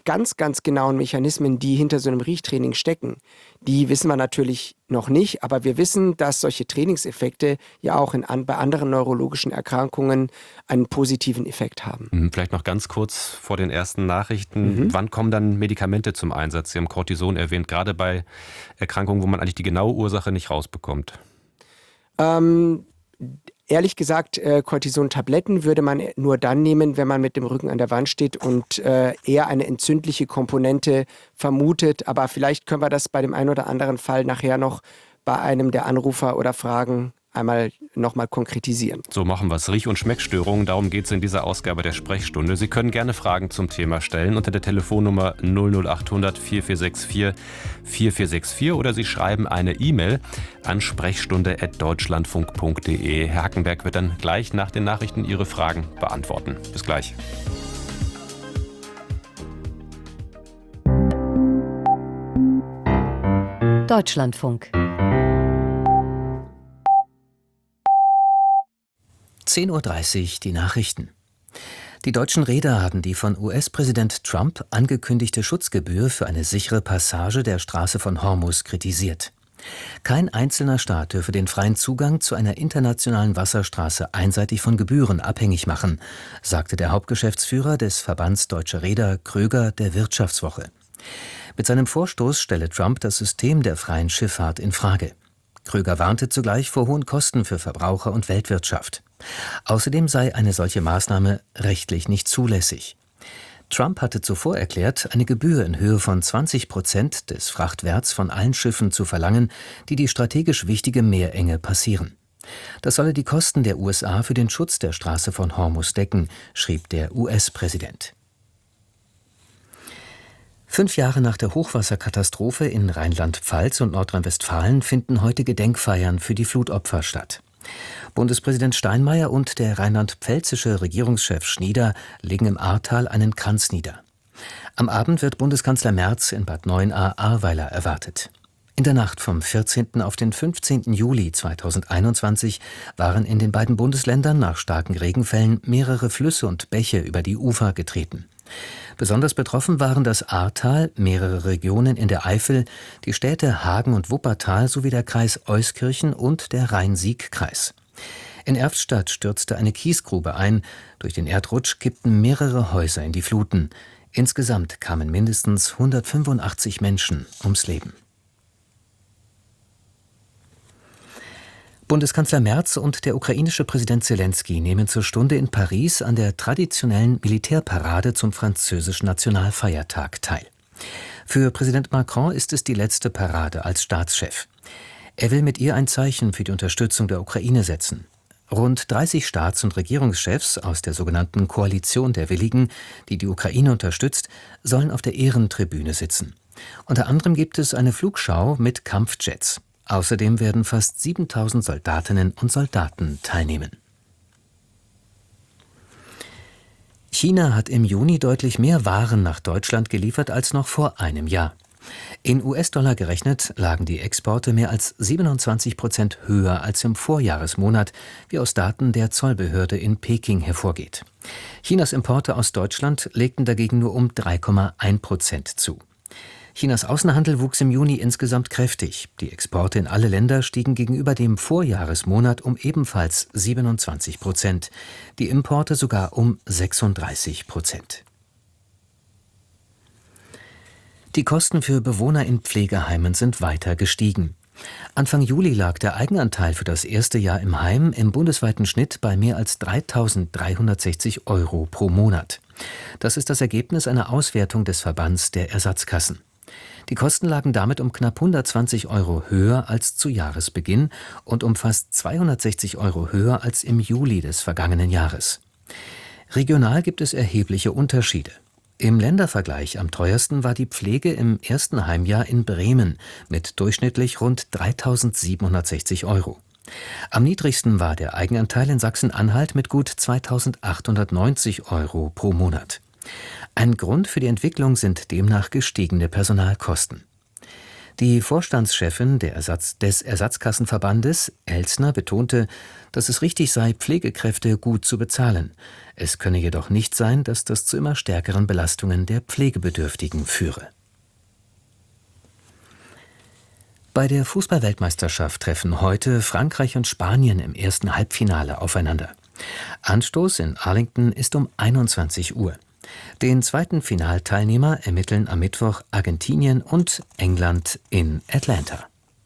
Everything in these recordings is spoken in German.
ganz, ganz genauen Mechanismen, die hinter so einem Riechtraining stecken, die wissen wir natürlich noch nicht, aber wir wissen, dass solche Trainingseffekte ja auch bei anderen neurologischen Erkrankungen einen positiven Effekt haben. Vielleicht noch ganz kurz vor den ersten Nachrichten. Wann kommen dann Medikamente zum Einsatz? Sie haben Cortison erwähnt, gerade bei Erkrankungen, wo man eigentlich die genaue Ursache nicht rausbekommt. Ehrlich gesagt, Cortison-Tabletten würde man nur dann nehmen, wenn man mit dem Rücken an der Wand steht und eher eine entzündliche Komponente vermutet. Aber vielleicht können wir das bei dem einen oder anderen Fall nachher noch bei einem der Anrufer oder Fragen einmal nochmal konkretisieren. So machen wir es. Riech- und Schmeckstörungen, darum geht es in dieser Ausgabe der Sprechstunde. Sie können gerne Fragen zum Thema stellen unter der Telefonnummer 00800 4464 4464 oder Sie schreiben eine E-Mail an sprechstunde@deutschlandfunk.de. Herr Hackenberg wird dann gleich nach den Nachrichten Ihre Fragen beantworten. Bis gleich. Deutschlandfunk. 10:30 Uhr die Nachrichten. Die deutschen Reeder haben die von US-Präsident Trump angekündigte Schutzgebühr für eine sichere Passage der Straße von Hormuz kritisiert. Kein einzelner Staat dürfe den freien Zugang zu einer internationalen Wasserstraße einseitig von Gebühren abhängig machen, sagte der Hauptgeschäftsführer des Verbands Deutscher Reeder Kröger der Wirtschaftswoche. Mit seinem Vorstoß stelle Trump das System der freien Schifffahrt in Frage. Kröger warnte zugleich vor hohen Kosten für Verbraucher und Weltwirtschaft. Außerdem sei eine solche Maßnahme rechtlich nicht zulässig. Trump hatte zuvor erklärt, eine Gebühr in Höhe von 20% des Frachtwerts von allen Schiffen zu verlangen, die die strategisch wichtige Meerenge passieren. Das solle die Kosten der USA für den Schutz der Straße von Hormuz decken, schrieb der US-Präsident. 5 Jahre nach der Hochwasserkatastrophe in Rheinland-Pfalz und Nordrhein-Westfalen finden heute Gedenkfeiern für die Flutopfer statt. Bundespräsident Steinmeier und der rheinland-pfälzische Regierungschef Schnieder legen im Ahrtal einen Kranz nieder. Am Abend wird Bundeskanzler Merz in Bad Neuenahr-Ahrweiler erwartet. In der Nacht vom 14. auf den 15. Juli 2021 waren in den beiden Bundesländern nach starken Regenfällen mehrere Flüsse und Bäche über die Ufer getreten. Besonders betroffen waren das Ahrtal, mehrere Regionen in der Eifel, die Städte Hagen und Wuppertal sowie der Kreis Euskirchen und der Rhein-Sieg-Kreis. In Erftstadt stürzte eine Kiesgrube ein, durch den Erdrutsch kippten mehrere Häuser in die Fluten. Insgesamt kamen mindestens 185 Menschen ums Leben. Bundeskanzler Merz und der ukrainische Präsident Selenskyj nehmen zur Stunde in Paris an der traditionellen Militärparade zum französischen Nationalfeiertag teil. Für Präsident Macron ist es die letzte Parade als Staatschef. Er will mit ihr ein Zeichen für die Unterstützung der Ukraine setzen. Rund 30 Staats- und Regierungschefs aus der sogenannten Koalition der Willigen, die die Ukraine unterstützt, sollen auf der Ehrentribüne sitzen. Unter anderem gibt es eine Flugschau mit Kampfjets. Außerdem werden fast 7.000 Soldatinnen und Soldaten teilnehmen. China hat im Juni deutlich mehr Waren nach Deutschland geliefert als noch vor einem Jahr. In US-Dollar gerechnet lagen die Exporte mehr als 27% höher als im Vorjahresmonat, wie aus Daten der Zollbehörde in Peking hervorgeht. Chinas Importe aus Deutschland legten dagegen nur um 3,1% zu. Chinas Außenhandel wuchs im Juni insgesamt kräftig. Die Exporte in alle Länder stiegen gegenüber dem Vorjahresmonat um ebenfalls 27%, die Importe sogar um 36%. Die Kosten für Bewohner in Pflegeheimen sind weiter gestiegen. Anfang Juli lag der Eigenanteil für das erste Jahr im Heim im bundesweiten Schnitt bei mehr als 3.360 € pro Monat. Das ist das Ergebnis einer Auswertung des Verbands der Ersatzkassen. Die Kosten lagen damit um knapp 120 € höher als zu Jahresbeginn und um fast 260 € höher als im Juli des vergangenen Jahres. Regional gibt es erhebliche Unterschiede. Im Ländervergleich am teuersten war die Pflege im ersten Heimjahr in Bremen mit durchschnittlich rund 3.760 €. Am niedrigsten war der Eigenanteil in Sachsen-Anhalt mit gut 2.890 € pro Monat. Ein Grund für die Entwicklung sind demnach gestiegene Personalkosten. Die Vorstandschefin des Ersatzkassenverbandes, Elsner, betonte, dass es richtig sei, Pflegekräfte gut zu bezahlen. Es könne jedoch nicht sein, dass das zu immer stärkeren Belastungen der Pflegebedürftigen führe. Bei der Fußball-Weltmeisterschaft treffen heute Frankreich und Spanien im ersten Halbfinale aufeinander. Anstoß in Arlington ist um 21 Uhr. Den zweiten Finalteilnehmer ermitteln am Mittwoch Argentinien und England in Atlanta.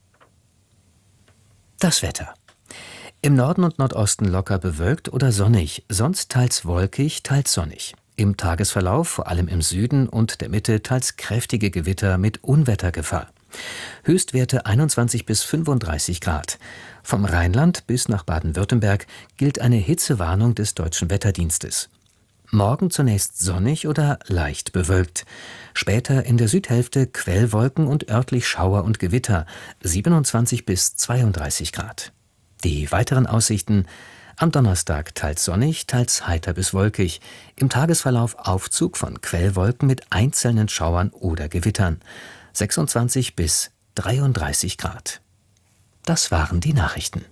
Das Wetter. Im Norden und Nordosten locker bewölkt oder sonnig, sonst teils wolkig, teils sonnig. Im Tagesverlauf, vor allem im Süden und der Mitte, teils kräftige Gewitter mit Unwettergefahr. Höchstwerte 21 bis 35 Grad. Vom Rheinland bis nach Baden-Württemberg gilt eine Hitzewarnung des Deutschen Wetterdienstes. Morgen zunächst sonnig oder leicht bewölkt. Später in der Südhälfte Quellwolken und örtlich Schauer und Gewitter, 27 bis 32 Grad. Die weiteren Aussichten: am Donnerstag teils sonnig, teils heiter bis wolkig. Im Tagesverlauf Aufzug von Quellwolken mit einzelnen Schauern oder Gewittern, 26 bis 33 Grad. Das waren die Nachrichten.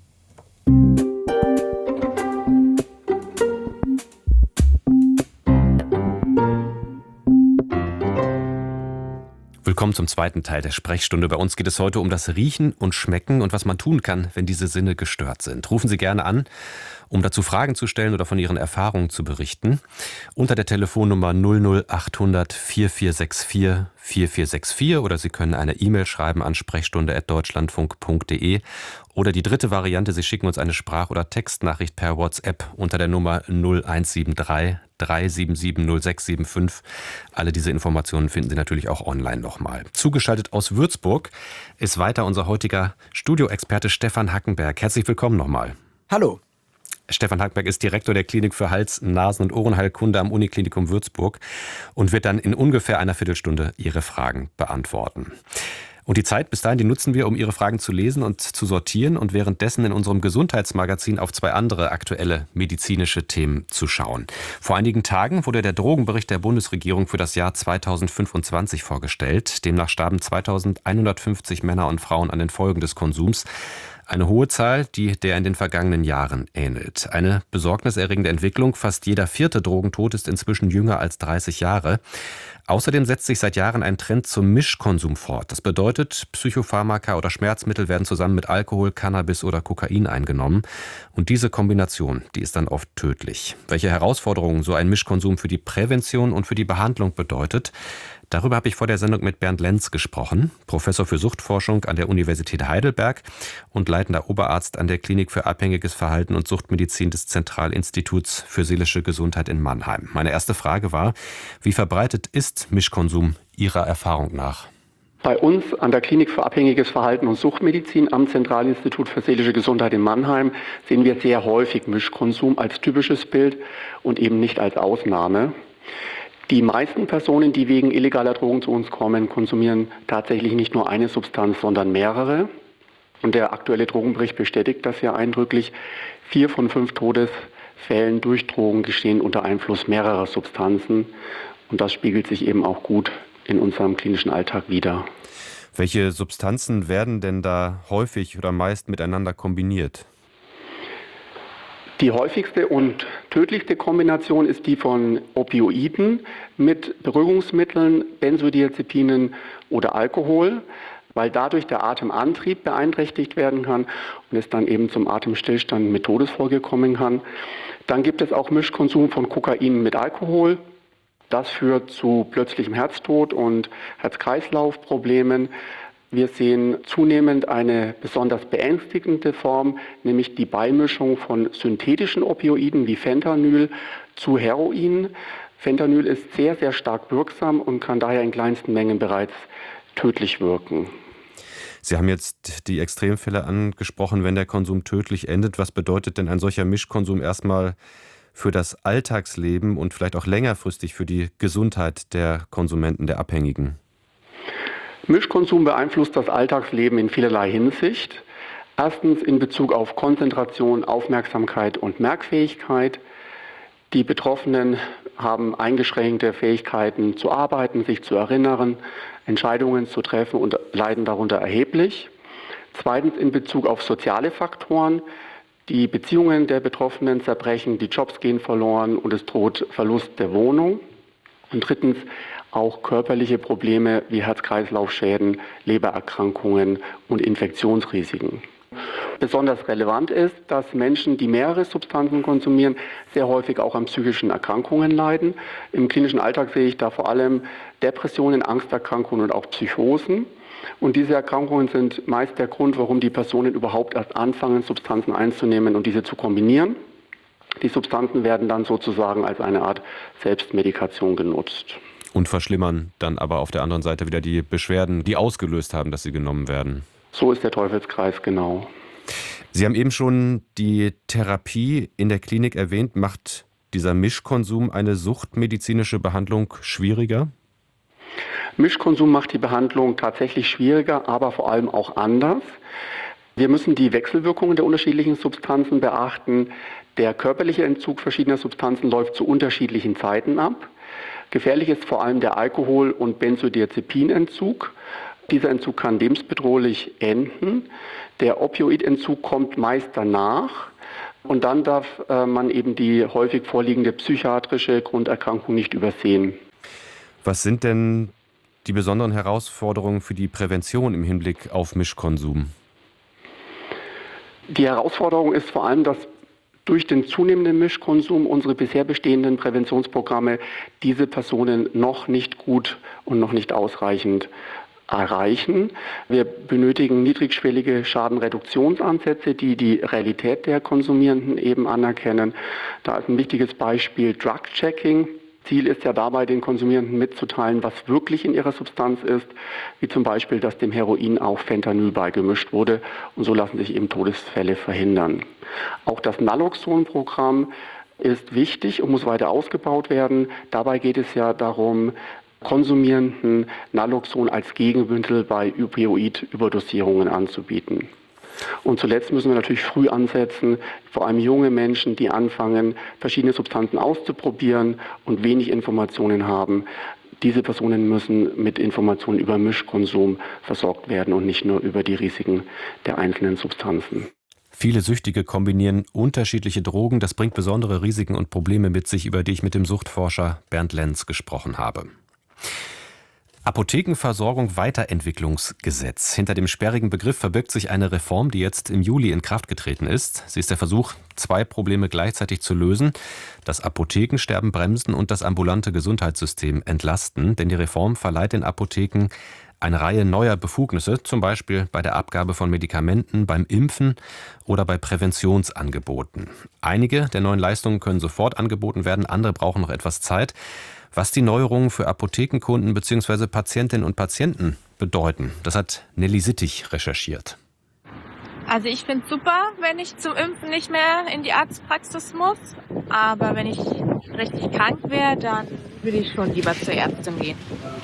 Willkommen zum zweiten Teil der Sprechstunde. Bei uns geht es heute um das Riechen und Schmecken und was man tun kann, wenn diese Sinne gestört sind. Rufen Sie gerne an, um dazu Fragen zu stellen oder von Ihren Erfahrungen zu berichten. Unter der Telefonnummer 00800 4464 4464 oder Sie können eine E-Mail schreiben an sprechstunde@deutschlandfunk.de. Oder die dritte Variante, Sie schicken uns eine Sprach- oder Textnachricht per WhatsApp unter der Nummer 0173 377 0675. Alle diese Informationen finden Sie natürlich auch online nochmal. Zugeschaltet aus Würzburg ist weiter unser heutiger Studioexperte Stefan Hackenberg. Herzlich willkommen nochmal. Hallo. Stefan Hackenberg ist Direktor der Klinik für Hals-, Nasen- und Ohrenheilkunde am Uniklinikum Würzburg und wird dann in ungefähr einer Viertelstunde Ihre Fragen beantworten. Und die Zeit bis dahin, die nutzen wir, um Ihre Fragen zu lesen und zu sortieren und währenddessen in unserem Gesundheitsmagazin auf zwei andere aktuelle medizinische Themen zu schauen. Vor einigen Tagen wurde der Drogenbericht der Bundesregierung für das Jahr 2025 vorgestellt. Demnach starben 2150 Männer und Frauen an den Folgen des Konsums. Eine hohe Zahl, die der in den vergangenen Jahren ähnelt. Eine besorgniserregende Entwicklung. Fast jeder vierte Drogentod ist inzwischen jünger als 30 Jahre. Außerdem setzt sich seit Jahren ein Trend zum Mischkonsum fort. Das bedeutet, Psychopharmaka oder Schmerzmittel werden zusammen mit Alkohol, Cannabis oder Kokain eingenommen. Und diese Kombination, die ist dann oft tödlich. Welche Herausforderungen so ein Mischkonsum für die Prävention und für die Behandlung bedeutet, darüber habe ich vor der Sendung mit Bernd Lenz gesprochen, Professor für Suchtforschung an der Universität Heidelberg und leitender Oberarzt an der Klinik für abhängiges Verhalten und Suchtmedizin des Zentralinstituts für seelische Gesundheit in Mannheim. Meine erste Frage war, wie verbreitet ist Mischkonsum Ihrer Erfahrung nach? Bei uns an der Klinik für abhängiges Verhalten und Suchtmedizin am Zentralinstitut für seelische Gesundheit in Mannheim sehen wir sehr häufig Mischkonsum als typisches Bild und eben nicht als Ausnahme. Die meisten Personen, die wegen illegaler Drogen zu uns kommen, konsumieren tatsächlich nicht nur eine Substanz, sondern mehrere. Und der aktuelle Drogenbericht bestätigt das ja eindrücklich. 4 von 5 Todesfällen durch Drogen geschehen unter Einfluss mehrerer Substanzen. Und das spiegelt sich eben auch gut in unserem klinischen Alltag wider. Welche Substanzen werden denn da häufig oder meist miteinander kombiniert? Die häufigste und tödlichste Kombination ist die von Opioiden mit Beruhigungsmitteln, Benzodiazepinen oder Alkohol, weil dadurch der Atemantrieb beeinträchtigt werden kann und es dann eben zum Atemstillstand mit Todesfolge kommen kann. Dann gibt es auch Mischkonsum von Kokain mit Alkohol. Das führt zu plötzlichem Herztod und Herz-Kreislauf-Problemen. Wir sehen zunehmend eine besonders beängstigende Form, nämlich die Beimischung von synthetischen Opioiden wie Fentanyl zu Heroin. Fentanyl ist sehr, sehr stark wirksam und kann daher in kleinsten Mengen bereits tödlich wirken. Sie haben jetzt die Extremfälle angesprochen, wenn der Konsum tödlich endet. Was bedeutet denn ein solcher Mischkonsum erstmal für das Alltagsleben und vielleicht auch längerfristig für die Gesundheit der Konsumenten, der Abhängigen? Mischkonsum beeinflusst das Alltagsleben in vielerlei Hinsicht. Erstens in Bezug auf Konzentration, Aufmerksamkeit und Merkfähigkeit. Die Betroffenen haben eingeschränkte Fähigkeiten zu arbeiten, sich zu erinnern, Entscheidungen zu treffen und leiden darunter erheblich. Zweitens in Bezug auf soziale Faktoren. Die Beziehungen der Betroffenen zerbrechen, die Jobs gehen verloren und es droht Verlust der Wohnung. Und drittens auch körperliche Probleme wie Herz-Kreislauf-Schäden, Lebererkrankungen und Infektionsrisiken. Besonders relevant ist, dass Menschen, die mehrere Substanzen konsumieren, sehr häufig auch an psychischen Erkrankungen leiden. Im klinischen Alltag sehe ich da vor allem Depressionen, Angsterkrankungen und auch Psychosen. Und diese Erkrankungen sind meist der Grund, warum die Personen überhaupt erst anfangen, Substanzen einzunehmen und diese zu kombinieren. Die Substanzen werden dann sozusagen als eine Art Selbstmedikation genutzt. Und verschlimmern dann aber auf der anderen Seite wieder die Beschwerden, die ausgelöst haben, dass sie genommen werden. So ist der Teufelskreis, genau. Sie haben eben schon die Therapie in der Klinik erwähnt. Macht dieser Mischkonsum eine suchtmedizinische Behandlung schwieriger? Mischkonsum macht die Behandlung tatsächlich schwieriger, aber vor allem auch anders. Wir müssen die Wechselwirkungen der unterschiedlichen Substanzen beachten. Der körperliche Entzug verschiedener Substanzen läuft zu unterschiedlichen Zeiten ab. Gefährlich ist vor allem der Alkohol- und Benzodiazepinentzug. Dieser Entzug kann lebensbedrohlich enden. Der Opioidentzug kommt meist danach. Und dann darf man eben die häufig vorliegende psychiatrische Grunderkrankung nicht übersehen. Was sind denn die besonderen Herausforderungen für die Prävention im Hinblick auf Mischkonsum? Die Herausforderung ist vor allem, dass durch den zunehmenden Mischkonsum unsere bisher bestehenden Präventionsprogramme diese Personen noch nicht gut und noch nicht ausreichend erreichen. Wir benötigen niedrigschwellige Schadenreduktionsansätze, die die Realität der Konsumierenden eben anerkennen. Da ist ein wichtiges Beispiel Drug-Checking. Ziel ist ja dabei, den Konsumierenden mitzuteilen, was wirklich in ihrer Substanz ist, wie zum Beispiel, dass dem Heroin auch Fentanyl beigemischt wurde. Und so lassen sich eben Todesfälle verhindern. Auch das Naloxon-Programm ist wichtig und muss weiter ausgebaut werden. Dabei geht es ja darum, Konsumierenden Naloxon als Gegenmittel bei Opioid-Überdosierungen anzubieten. Und zuletzt müssen wir natürlich früh ansetzen, vor allem junge Menschen, die anfangen, verschiedene Substanzen auszuprobieren und wenig Informationen haben. Diese Personen müssen mit Informationen über Mischkonsum versorgt werden und nicht nur über die Risiken der einzelnen Substanzen. Viele Süchtige kombinieren unterschiedliche Drogen. Das bringt besondere Risiken und Probleme mit sich, über die ich mit dem Suchtforscher Bernd Lenz gesprochen habe. Apothekenversorgung Weiterentwicklungsgesetz. Hinter dem sperrigen Begriff verbirgt sich eine Reform, die jetzt im Juli in Kraft getreten ist. Sie ist der Versuch, zwei Probleme gleichzeitig zu lösen: das Apothekensterben bremsen und das ambulante Gesundheitssystem entlasten. Denn die Reform verleiht den Apotheken eine Reihe neuer Befugnisse, zum Beispiel bei der Abgabe von Medikamenten, beim Impfen oder bei Präventionsangeboten. Einige der neuen Leistungen können sofort angeboten werden, andere brauchen noch etwas Zeit. Was die Neuerungen für Apothekenkunden bzw. Patientinnen und Patienten bedeuten, das hat Nelly Sittig recherchiert. Also ich finde es super, wenn ich zum Impfen nicht mehr in die Arztpraxis muss. Aber wenn ich richtig krank wäre, dann würde ich schon lieber zur Ärztin gehen.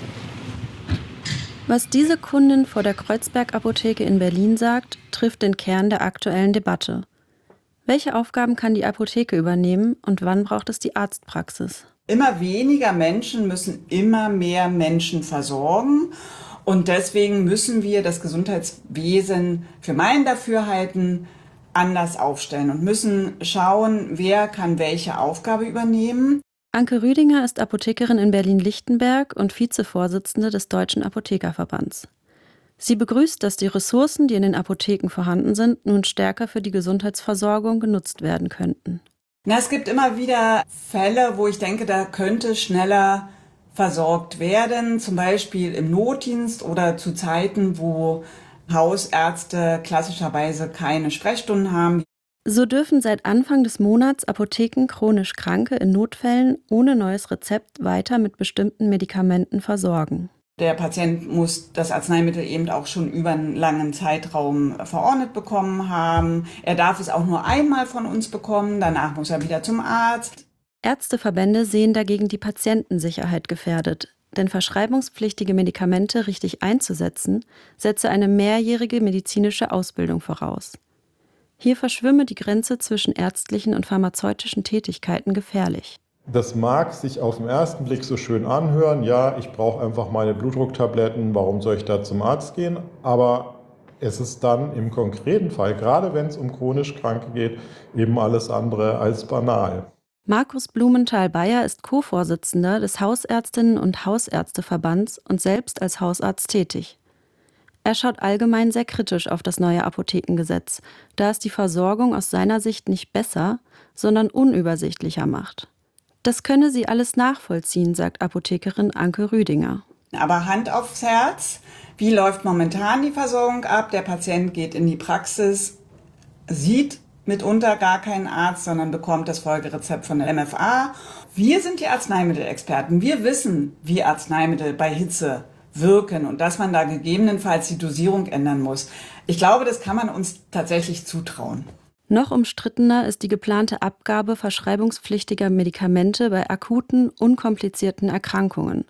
Was diese Kundin vor der Kreuzberg-Apotheke in Berlin sagt, trifft den Kern der aktuellen Debatte. Welche Aufgaben kann die Apotheke übernehmen und wann braucht es die Arztpraxis? Immer weniger Menschen müssen immer mehr Menschen versorgen. Und deswegen müssen wir das Gesundheitswesen für mein Dafürhalten anders aufstellen und müssen schauen, wer kann welche Aufgabe übernehmen. Anke Rüdinger ist Apothekerin in Berlin-Lichtenberg und Vizevorsitzende des Deutschen Apothekerverbands. Sie begrüßt, dass die Ressourcen, die in den Apotheken vorhanden sind, nun stärker für die Gesundheitsversorgung genutzt werden könnten. Es gibt immer wieder Fälle, wo ich denke, da könnte schneller versorgt werden, zum Beispiel im Notdienst oder zu Zeiten, wo Hausärzte klassischerweise keine Sprechstunden haben. So dürfen seit Anfang des Monats Apotheken chronisch Kranke in Notfällen ohne neues Rezept weiter mit bestimmten Medikamenten versorgen. Der Patient muss das Arzneimittel eben auch schon über einen langen Zeitraum verordnet bekommen haben. Er darf es auch nur einmal von uns bekommen, danach muss er wieder zum Arzt. Ärzteverbände sehen dagegen die Patientensicherheit gefährdet, denn verschreibungspflichtige Medikamente richtig einzusetzen, setze eine mehrjährige medizinische Ausbildung voraus. Hier verschwimme die Grenze zwischen ärztlichen und pharmazeutischen Tätigkeiten gefährlich. Das mag sich auf den ersten Blick so schön anhören, ja, ich brauche einfach meine Blutdrucktabletten, warum soll ich da zum Arzt gehen? Aber es ist dann im konkreten Fall, gerade wenn es um chronisch Kranke geht, eben alles andere als banal. Markus Blumenthal-Beyer ist Co-Vorsitzender des Hausärztinnen- und Hausärzteverbands und selbst als Hausarzt tätig. Er schaut allgemein sehr kritisch auf das neue Apothekengesetz, da es die Versorgung aus seiner Sicht nicht besser, sondern unübersichtlicher macht. Das könne sie alles nachvollziehen, sagt Apothekerin Anke Rüdinger. Aber Hand aufs Herz, wie läuft momentan die Versorgung ab? Der Patient geht in die Praxis, sieht mitunter gar keinen Arzt, sondern bekommt das Folgerezept von der MFA. Wir sind die Arzneimittelexperten. Wir wissen, wie Arzneimittel bei Hitze wirken und dass man da gegebenenfalls die Dosierung ändern muss. Ich glaube, das kann man uns tatsächlich zutrauen. Noch umstrittener ist die geplante Abgabe verschreibungspflichtiger Medikamente bei akuten, unkomplizierten Erkrankungen.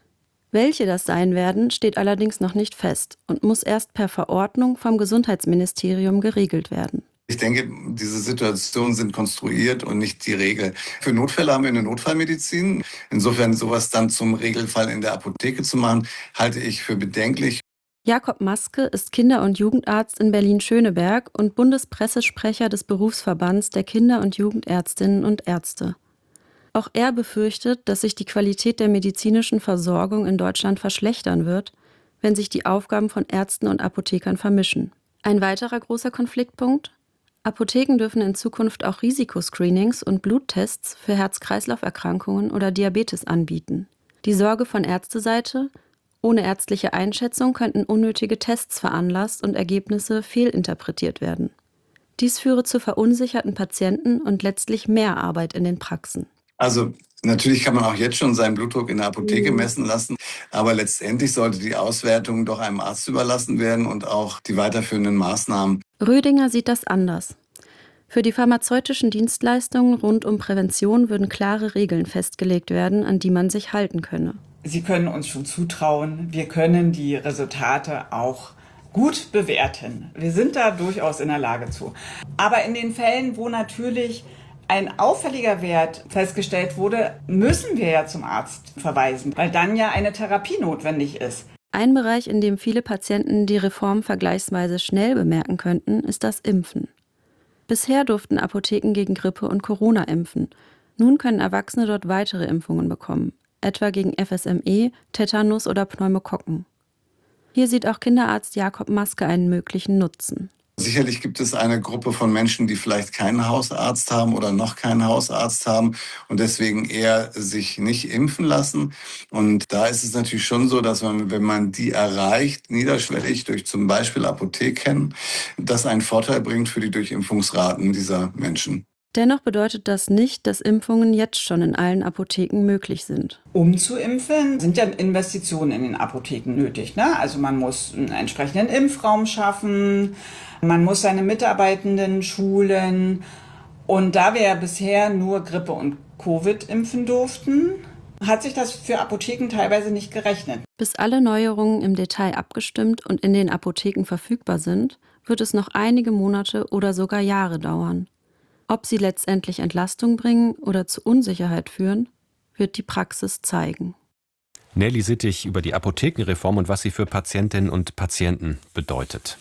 Welche das sein werden, steht allerdings noch nicht fest und muss erst per Verordnung vom Gesundheitsministerium geregelt werden. Ich denke, diese Situationen sind konstruiert und nicht die Regel. Für Notfälle haben wir eine Notfallmedizin. Insofern sowas dann zum Regelfall in der Apotheke zu machen, halte ich für bedenklich. Jakob Maske ist Kinder- und Jugendarzt in Berlin-Schöneberg und Bundespressesprecher des Berufsverbands der Kinder- und Jugendärztinnen und Ärzte. Auch er befürchtet, dass sich die Qualität der medizinischen Versorgung in Deutschland verschlechtern wird, wenn sich die Aufgaben von Ärzten und Apothekern vermischen. Ein weiterer großer Konfliktpunkt: Apotheken dürfen in Zukunft auch Risikoscreenings und Bluttests für Herz-Kreislauf-Erkrankungen oder Diabetes anbieten. Die Sorge von Ärzteseite: ohne ärztliche Einschätzung könnten unnötige Tests veranlasst und Ergebnisse fehlinterpretiert werden. Dies führe zu verunsicherten Patienten und letztlich mehr Arbeit in den Praxen. Also natürlich kann man auch jetzt schon seinen Blutdruck in der Apotheke messen lassen, aber letztendlich sollte die Auswertung doch einem Arzt überlassen werden und auch die weiterführenden Maßnahmen. Rüdinger sieht das anders. Für die pharmazeutischen Dienstleistungen rund um Prävention würden klare Regeln festgelegt werden, an die man sich halten könne. Sie können uns schon zutrauen, wir können die Resultate auch gut bewerten. Wir sind da durchaus in der Lage zu. Aber in den Fällen, wo natürlich ein auffälliger Wert festgestellt wurde, müssen wir ja zum Arzt verweisen, weil dann ja eine Therapie notwendig ist. Ein Bereich, in dem viele Patienten die Reform vergleichsweise schnell bemerken könnten, ist das Impfen. Bisher durften Apotheken gegen Grippe und Corona impfen. Nun können Erwachsene dort weitere Impfungen bekommen, etwa gegen FSME, Tetanus oder Pneumokokken. Hier sieht auch Kinderarzt Jakob Maske einen möglichen Nutzen. Sicherlich gibt es eine Gruppe von Menschen, die vielleicht keinen Hausarzt haben oder noch keinen Hausarzt haben und deswegen eher sich nicht impfen lassen. Und da ist es natürlich schon so, dass man, wenn man die erreicht, niederschwellig durch zum Beispiel Apotheken, das einen Vorteil bringt für die Durchimpfungsraten dieser Menschen. Dennoch bedeutet das nicht, dass Impfungen jetzt schon in allen Apotheken möglich sind. Um zu impfen, sind ja Investitionen in den Apotheken nötig, ne? Also man muss einen entsprechenden Impfraum schaffen, man muss seine Mitarbeitenden schulen. Und da wir ja bisher nur Grippe und Covid impfen durften, hat sich das für Apotheken teilweise nicht gerechnet. Bis alle Neuerungen im Detail abgestimmt und in den Apotheken verfügbar sind, wird es noch einige Monate oder sogar Jahre dauern. Ob sie letztendlich Entlastung bringen oder zu Unsicherheit führen, wird die Praxis zeigen. Nelly Sittig über die Apothekenreform und was sie für Patientinnen und Patienten bedeutet.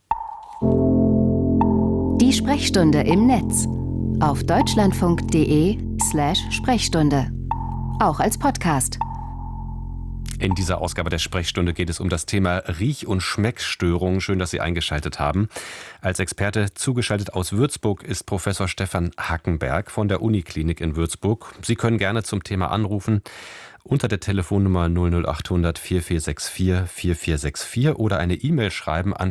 Die Sprechstunde im Netz auf deutschlandfunk.de/Sprechstunde. Auch als Podcast. In dieser Ausgabe der Sprechstunde geht es um das Thema Riech- und Schmeckstörungen. Schön, dass Sie eingeschaltet haben. Als Experte zugeschaltet aus Würzburg ist Professor Stefan Hackenberg von der Uniklinik in Würzburg. Sie können gerne zum Thema anrufen unter der Telefonnummer 00800 4464 4464 oder eine E-Mail schreiben an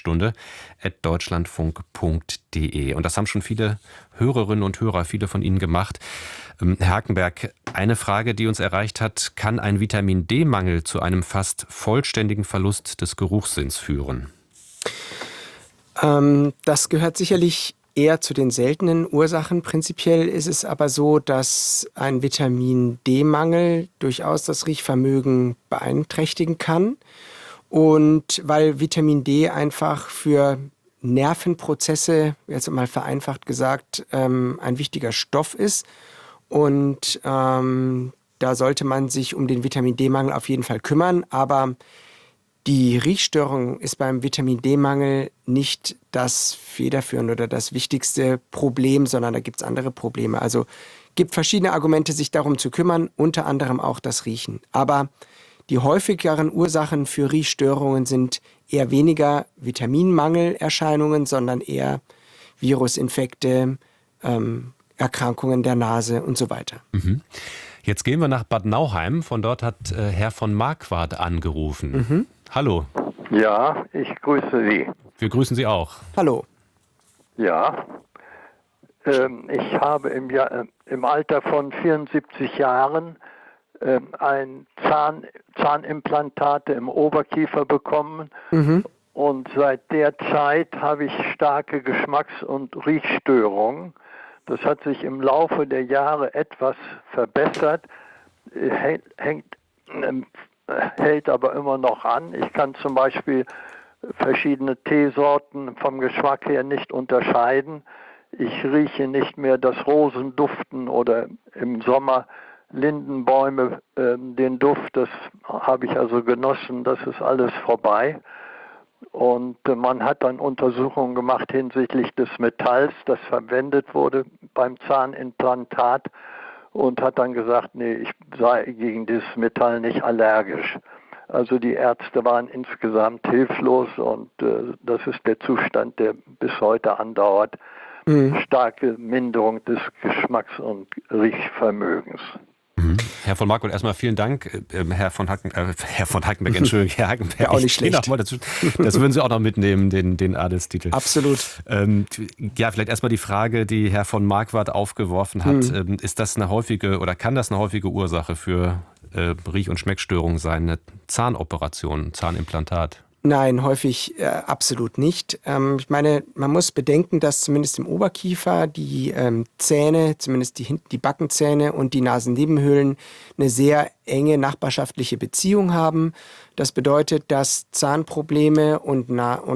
sprechstunde@deutschlandfunk.de. Und das haben schon viele Hörerinnen und Hörer, viele von Ihnen gemacht. Herr Hackenberg, eine Frage, die uns erreicht hat: Kann ein Vitamin-D-Mangel zu einem fast vollständigen Verlust des Geruchssinns führen? Das gehört sicherlich eher zu den seltenen Ursachen. Prinzipiell ist es aber so, dass ein Vitamin-D-Mangel durchaus das Riechvermögen beeinträchtigen kann. Und weil Vitamin D einfach für Nervenprozesse, jetzt mal vereinfacht gesagt, ein wichtiger Stoff ist. Und da sollte man sich um den Vitamin-D-Mangel auf jeden Fall kümmern. Aber die Riechstörung ist beim Vitamin-D-Mangel nicht das federführende oder das wichtigste Problem, sondern da gibt es andere Probleme. Also gibt verschiedene Argumente, sich darum zu kümmern, unter anderem auch das Riechen. Aber die häufigeren Ursachen für Riechstörungen sind eher weniger Vitaminmangelerscheinungen, sondern eher Virusinfekte, Erkrankungen der Nase und so weiter. Mhm. Jetzt gehen wir nach Bad Nauheim. Von dort hat Herr von Marquardt angerufen. Mhm. Hallo. Ja, ich grüße Sie. Wir grüßen Sie auch. Hallo. Ja, ich habe im Alter von 74 Jahren ein Zahnimplantate im Oberkiefer bekommen. Mhm. Und seit der Zeit habe ich starke Geschmacks- und Riechstörungen. Das hat sich im Laufe der Jahre etwas verbessert, hält aber immer noch an. Ich kann zum Beispiel verschiedene Teesorten vom Geschmack her nicht unterscheiden. Ich rieche nicht mehr das Rosenduften oder im Sommer Lindenbäume, den Duft, das habe ich also genossen, das ist alles vorbei. Und man hat dann Untersuchungen gemacht hinsichtlich des Metalls, das verwendet wurde beim Zahnimplantat und hat dann gesagt, nee, ich sei gegen dieses Metall nicht allergisch. Also die Ärzte waren insgesamt hilflos und das ist der Zustand, der bis heute andauert. Starke Minderung des Geschmacks- und Riechvermögens. Herr von Marquardt, erstmal vielen Dank. Herr von Hackenberg, Entschuldigung, Herr Hackenberg. Ja, auch nicht schlecht. Das würden Sie auch noch mitnehmen, den Adelstitel. Absolut. Ja, vielleicht erstmal die Frage, die Herr von Marquardt aufgeworfen hat. Ist das eine häufige oder kann das eine häufige Ursache für Riech- und Schmeckstörungen sein? Eine Zahnoperation, Zahnimplantat? Nein, häufig absolut nicht. Ich meine, man muss bedenken, dass zumindest im Oberkiefer die Zähne, zumindest die Backenzähne und die Nasennebenhöhlen eine sehr enge nachbarschaftliche Beziehung haben. Das bedeutet, dass Zahnprobleme und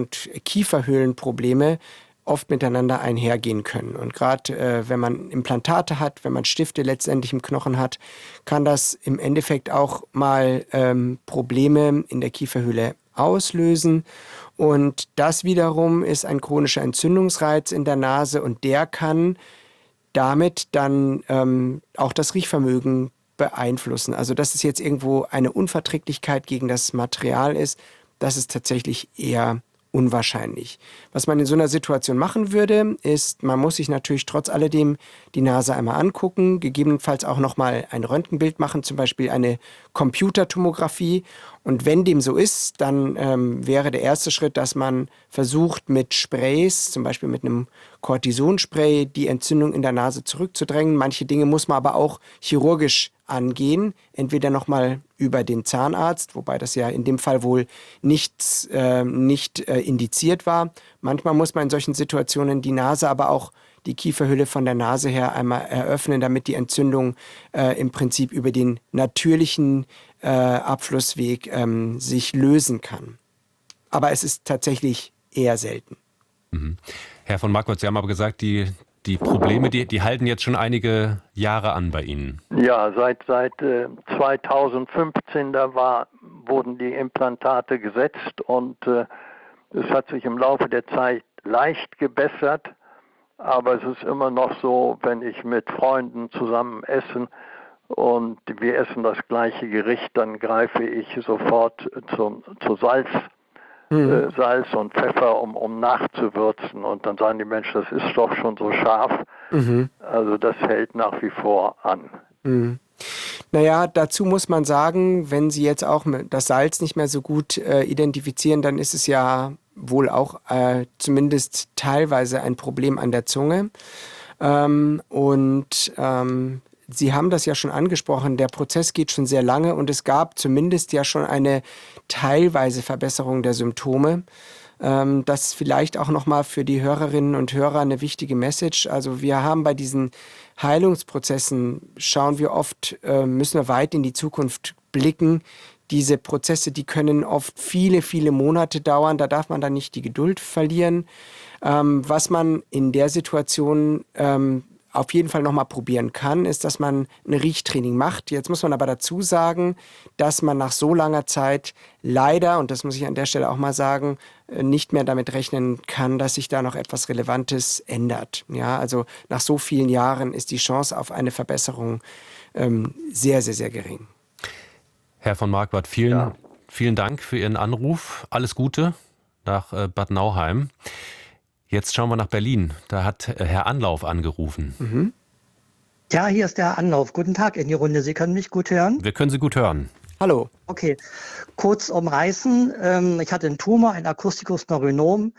Kieferhöhlenprobleme oft miteinander einhergehen können. Und gerade wenn man Implantate hat, wenn man Stifte letztendlich im Knochen hat, kann das im Endeffekt auch mal Probleme in der Kieferhöhle auslösen. Und das wiederum ist ein chronischer Entzündungsreiz in der Nase und der kann damit dann auch das Riechvermögen beeinflussen. Also dass es jetzt irgendwo eine Unverträglichkeit gegen das Material ist, das ist tatsächlich eher unwahrscheinlich. Was man in so einer Situation machen würde, ist, man muss sich natürlich trotz alledem die Nase einmal angucken, gegebenenfalls auch nochmal ein Röntgenbild machen, zum Beispiel eine Computertomographie. Und wenn dem so ist, dann wäre der erste Schritt, dass man versucht, mit Sprays, zum Beispiel mit einem Cortisonspray, die Entzündung in der Nase zurückzudrängen. Manche Dinge muss man aber auch chirurgisch angehen, entweder nochmal über den Zahnarzt, wobei das ja in dem Fall wohl nicht indiziert war. Manchmal muss man in solchen Situationen die Nase, aber auch die Kieferhülle von der Nase her einmal eröffnen, damit die Entzündung im Prinzip über den natürlichen Abflussweg sich lösen kann. Aber es ist tatsächlich eher selten. Mhm. Herr von Marquardt, Sie haben aber gesagt, die Probleme, die halten jetzt schon einige Jahre an bei Ihnen. Ja, seit 2015 wurden die Implantate gesetzt und es hat sich im Laufe der Zeit leicht gebessert, aber es ist immer noch so, wenn ich mit Freunden zusammen essen und wir essen das gleiche Gericht, dann greife ich sofort zu Salz und Pfeffer, um nachzuwürzen. Und dann sagen die Menschen, das ist doch schon so scharf. Also das hält nach wie vor an. Naja, dazu muss man sagen, wenn Sie jetzt auch das Salz nicht mehr so gut identifizieren, dann ist es ja wohl auch zumindest teilweise ein Problem an der Zunge. Sie haben das ja schon angesprochen, der Prozess geht schon sehr lange und es gab zumindest ja schon eine teilweise Verbesserung der Symptome. Das ist vielleicht auch nochmal für die Hörerinnen und Hörer eine wichtige Message. Also wir haben bei diesen Heilungsprozessen, müssen wir weit in die Zukunft blicken. Diese Prozesse, die können oft viele, viele Monate dauern. Da darf man dann nicht die Geduld verlieren. Was man in der Situation auf jeden Fall nochmal probieren kann, ist, dass man ein Riechtraining macht. Jetzt muss man aber dazu sagen, dass man nach so langer Zeit leider, und das muss ich an der Stelle auch mal sagen, nicht mehr damit rechnen kann, dass sich da noch etwas Relevantes ändert. Ja, also nach so vielen Jahren ist die Chance auf eine Verbesserung sehr, sehr, sehr gering. Herr von Marquardt, vielen Dank für Ihren Anruf. Alles Gute nach Bad Nauheim. Jetzt schauen wir nach Berlin. Da hat Herr Anlauf angerufen. Mhm. Ja, hier ist der Herr Anlauf. Guten Tag in die Runde. Sie können mich gut hören? Wir können Sie gut hören. Hallo. Okay, kurz umreißen. Ich hatte einen Tumor, ein Akustikus neuronom,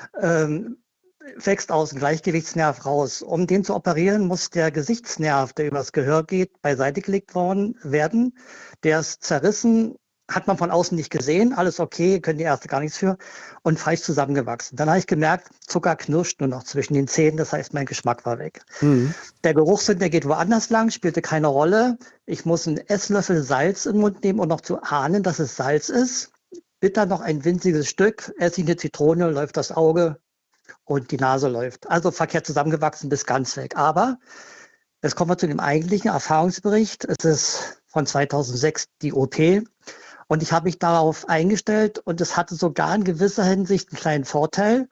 wächst aus dem Gleichgewichtsnerv raus. Um den zu operieren, muss der Gesichtsnerv, der übers Gehör geht, beiseite gelegt werden. Der ist zerrissen, hat man von außen nicht gesehen, alles okay, können die Ärzte gar nichts für, und falsch zusammengewachsen. Dann habe ich gemerkt, Zucker knirscht nur noch zwischen den Zähnen, das heißt, mein Geschmack war weg. Mhm. Der Geruchssinn, der geht woanders lang, spielte keine Rolle. Ich muss einen Esslöffel Salz im Mund nehmen, um noch zu ahnen, dass es Salz ist. Bitter noch ein winziges Stück, esse ich eine Zitrone, läuft das Auge und die Nase läuft. Also verkehrt zusammengewachsen bis ganz weg. Aber jetzt kommen wir zu dem eigentlichen Erfahrungsbericht. Es ist von 2006 die OP. Und ich habe mich darauf eingestellt und es hatte sogar in gewisser Hinsicht einen kleinen Vorteil.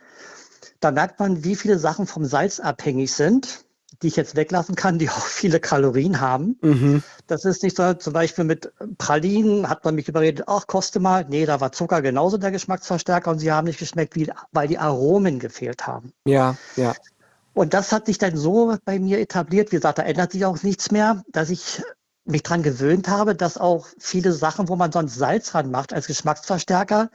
Da merkt man, wie viele Sachen vom Salz abhängig sind, die ich jetzt weglassen kann, die auch viele Kalorien haben. Mhm. Das ist nicht so, zum Beispiel mit Pralinen hat man mich überredet, ach, koste mal. Nee, da war Zucker genauso der Geschmacksverstärker und sie haben nicht geschmeckt, weil die Aromen gefehlt haben. Ja, ja. Und das hat sich dann so bei mir etabliert, wie gesagt, da ändert sich auch nichts mehr, dass ich mich daran gewöhnt habe, dass auch viele Sachen, wo man sonst Salz dran macht als Geschmacksverstärker,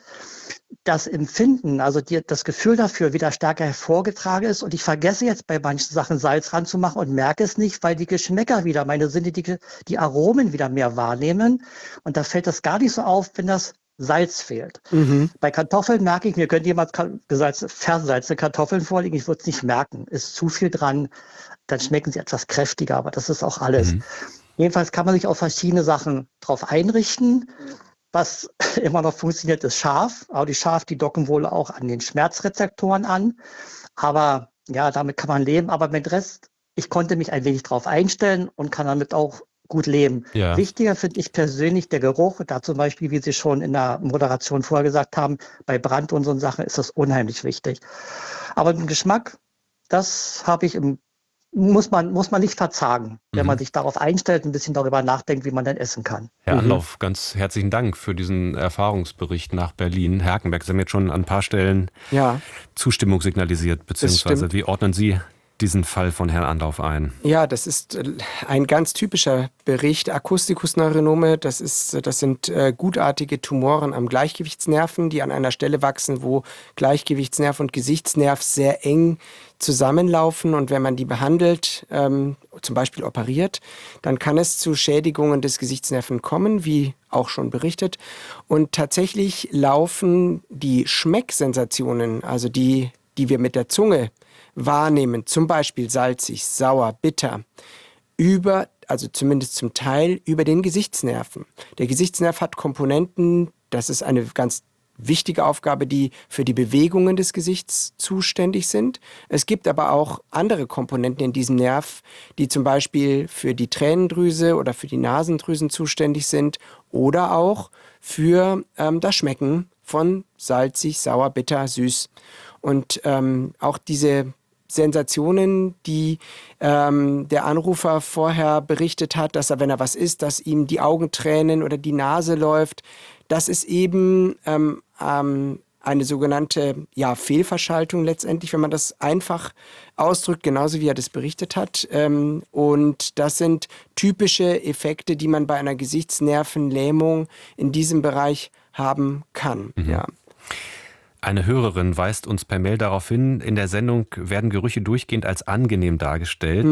das Empfinden, also das Gefühl dafür wieder stärker hervorgetragen ist. Und ich vergesse jetzt bei manchen Sachen Salz dran zu machen und merke es nicht, weil die Geschmäcker wieder, meine Sinne, die Aromen wieder mehr wahrnehmen. Und da fällt das gar nicht so auf, wenn das Salz fehlt. Mhm. Bei Kartoffeln merke ich, mir könnte jemand versalzte Kartoffeln vorlegen, ich würde es nicht merken. Ist zu viel dran, dann schmecken sie etwas kräftiger, aber das ist auch alles. Mhm. Jedenfalls kann man sich auf verschiedene Sachen drauf einrichten. Was immer noch funktioniert, ist scharf. Aber die scharf, die docken wohl auch an den Schmerzrezeptoren an. Aber ja, damit kann man leben. Aber mit Rest, ich konnte mich ein wenig drauf einstellen und kann damit auch gut leben. Ja. Wichtiger finde ich persönlich der Geruch. Da zum Beispiel, wie Sie schon in der Moderation vorher gesagt haben, bei Brand und so Sachen ist das unheimlich wichtig. Aber den Geschmack, das habe ich muss man nicht verzagen, wenn man sich darauf einstellt, ein bisschen darüber nachdenkt, wie man dann essen kann. Herr Anlauf, ganz herzlichen Dank für diesen Erfahrungsbericht nach Berlin. Herr Hakenberg, Sie haben jetzt schon an ein paar Stellen Zustimmung signalisiert, beziehungsweise wie ordnen Sie diesen Fall von Herrn Anlauf ein? Ja, das ist ein ganz typischer Bericht. Akustikus-Neuronome, das sind gutartige Tumoren am Gleichgewichtsnerven, die an einer Stelle wachsen, wo Gleichgewichtsnerv und Gesichtsnerv sehr eng zusammenlaufen. Und wenn man die behandelt, zum Beispiel operiert, dann kann es zu Schädigungen des Gesichtsnerven kommen, wie auch schon berichtet. Und tatsächlich laufen die Schmecksensationen, also die wir mit der Zunge wahrnehmen, zum Beispiel salzig, sauer, bitter, also zumindest zum Teil über den Gesichtsnerven. Der Gesichtsnerv hat Komponenten, das ist eine ganz wichtige Aufgabe, die für die Bewegungen des Gesichts zuständig sind. Es gibt aber auch andere Komponenten in diesem Nerv, die zum Beispiel für die Tränendrüse oder für die Nasendrüsen zuständig sind oder auch für das Schmecken von salzig, sauer, bitter, süß. Und auch diese Sensationen, die der Anrufer vorher berichtet hat, dass er, wenn er was isst, dass ihm die Augen tränen oder die Nase läuft, das ist eben eine sogenannte Fehlverschaltung letztendlich, wenn man das einfach ausdrückt, genauso wie er das berichtet hat. Und das sind typische Effekte, die man bei einer Gesichtsnervenlähmung in diesem Bereich haben kann. Mhm. Ja. Eine Hörerin weist uns per Mail darauf hin, in der Sendung werden Gerüche durchgehend als angenehm dargestellt.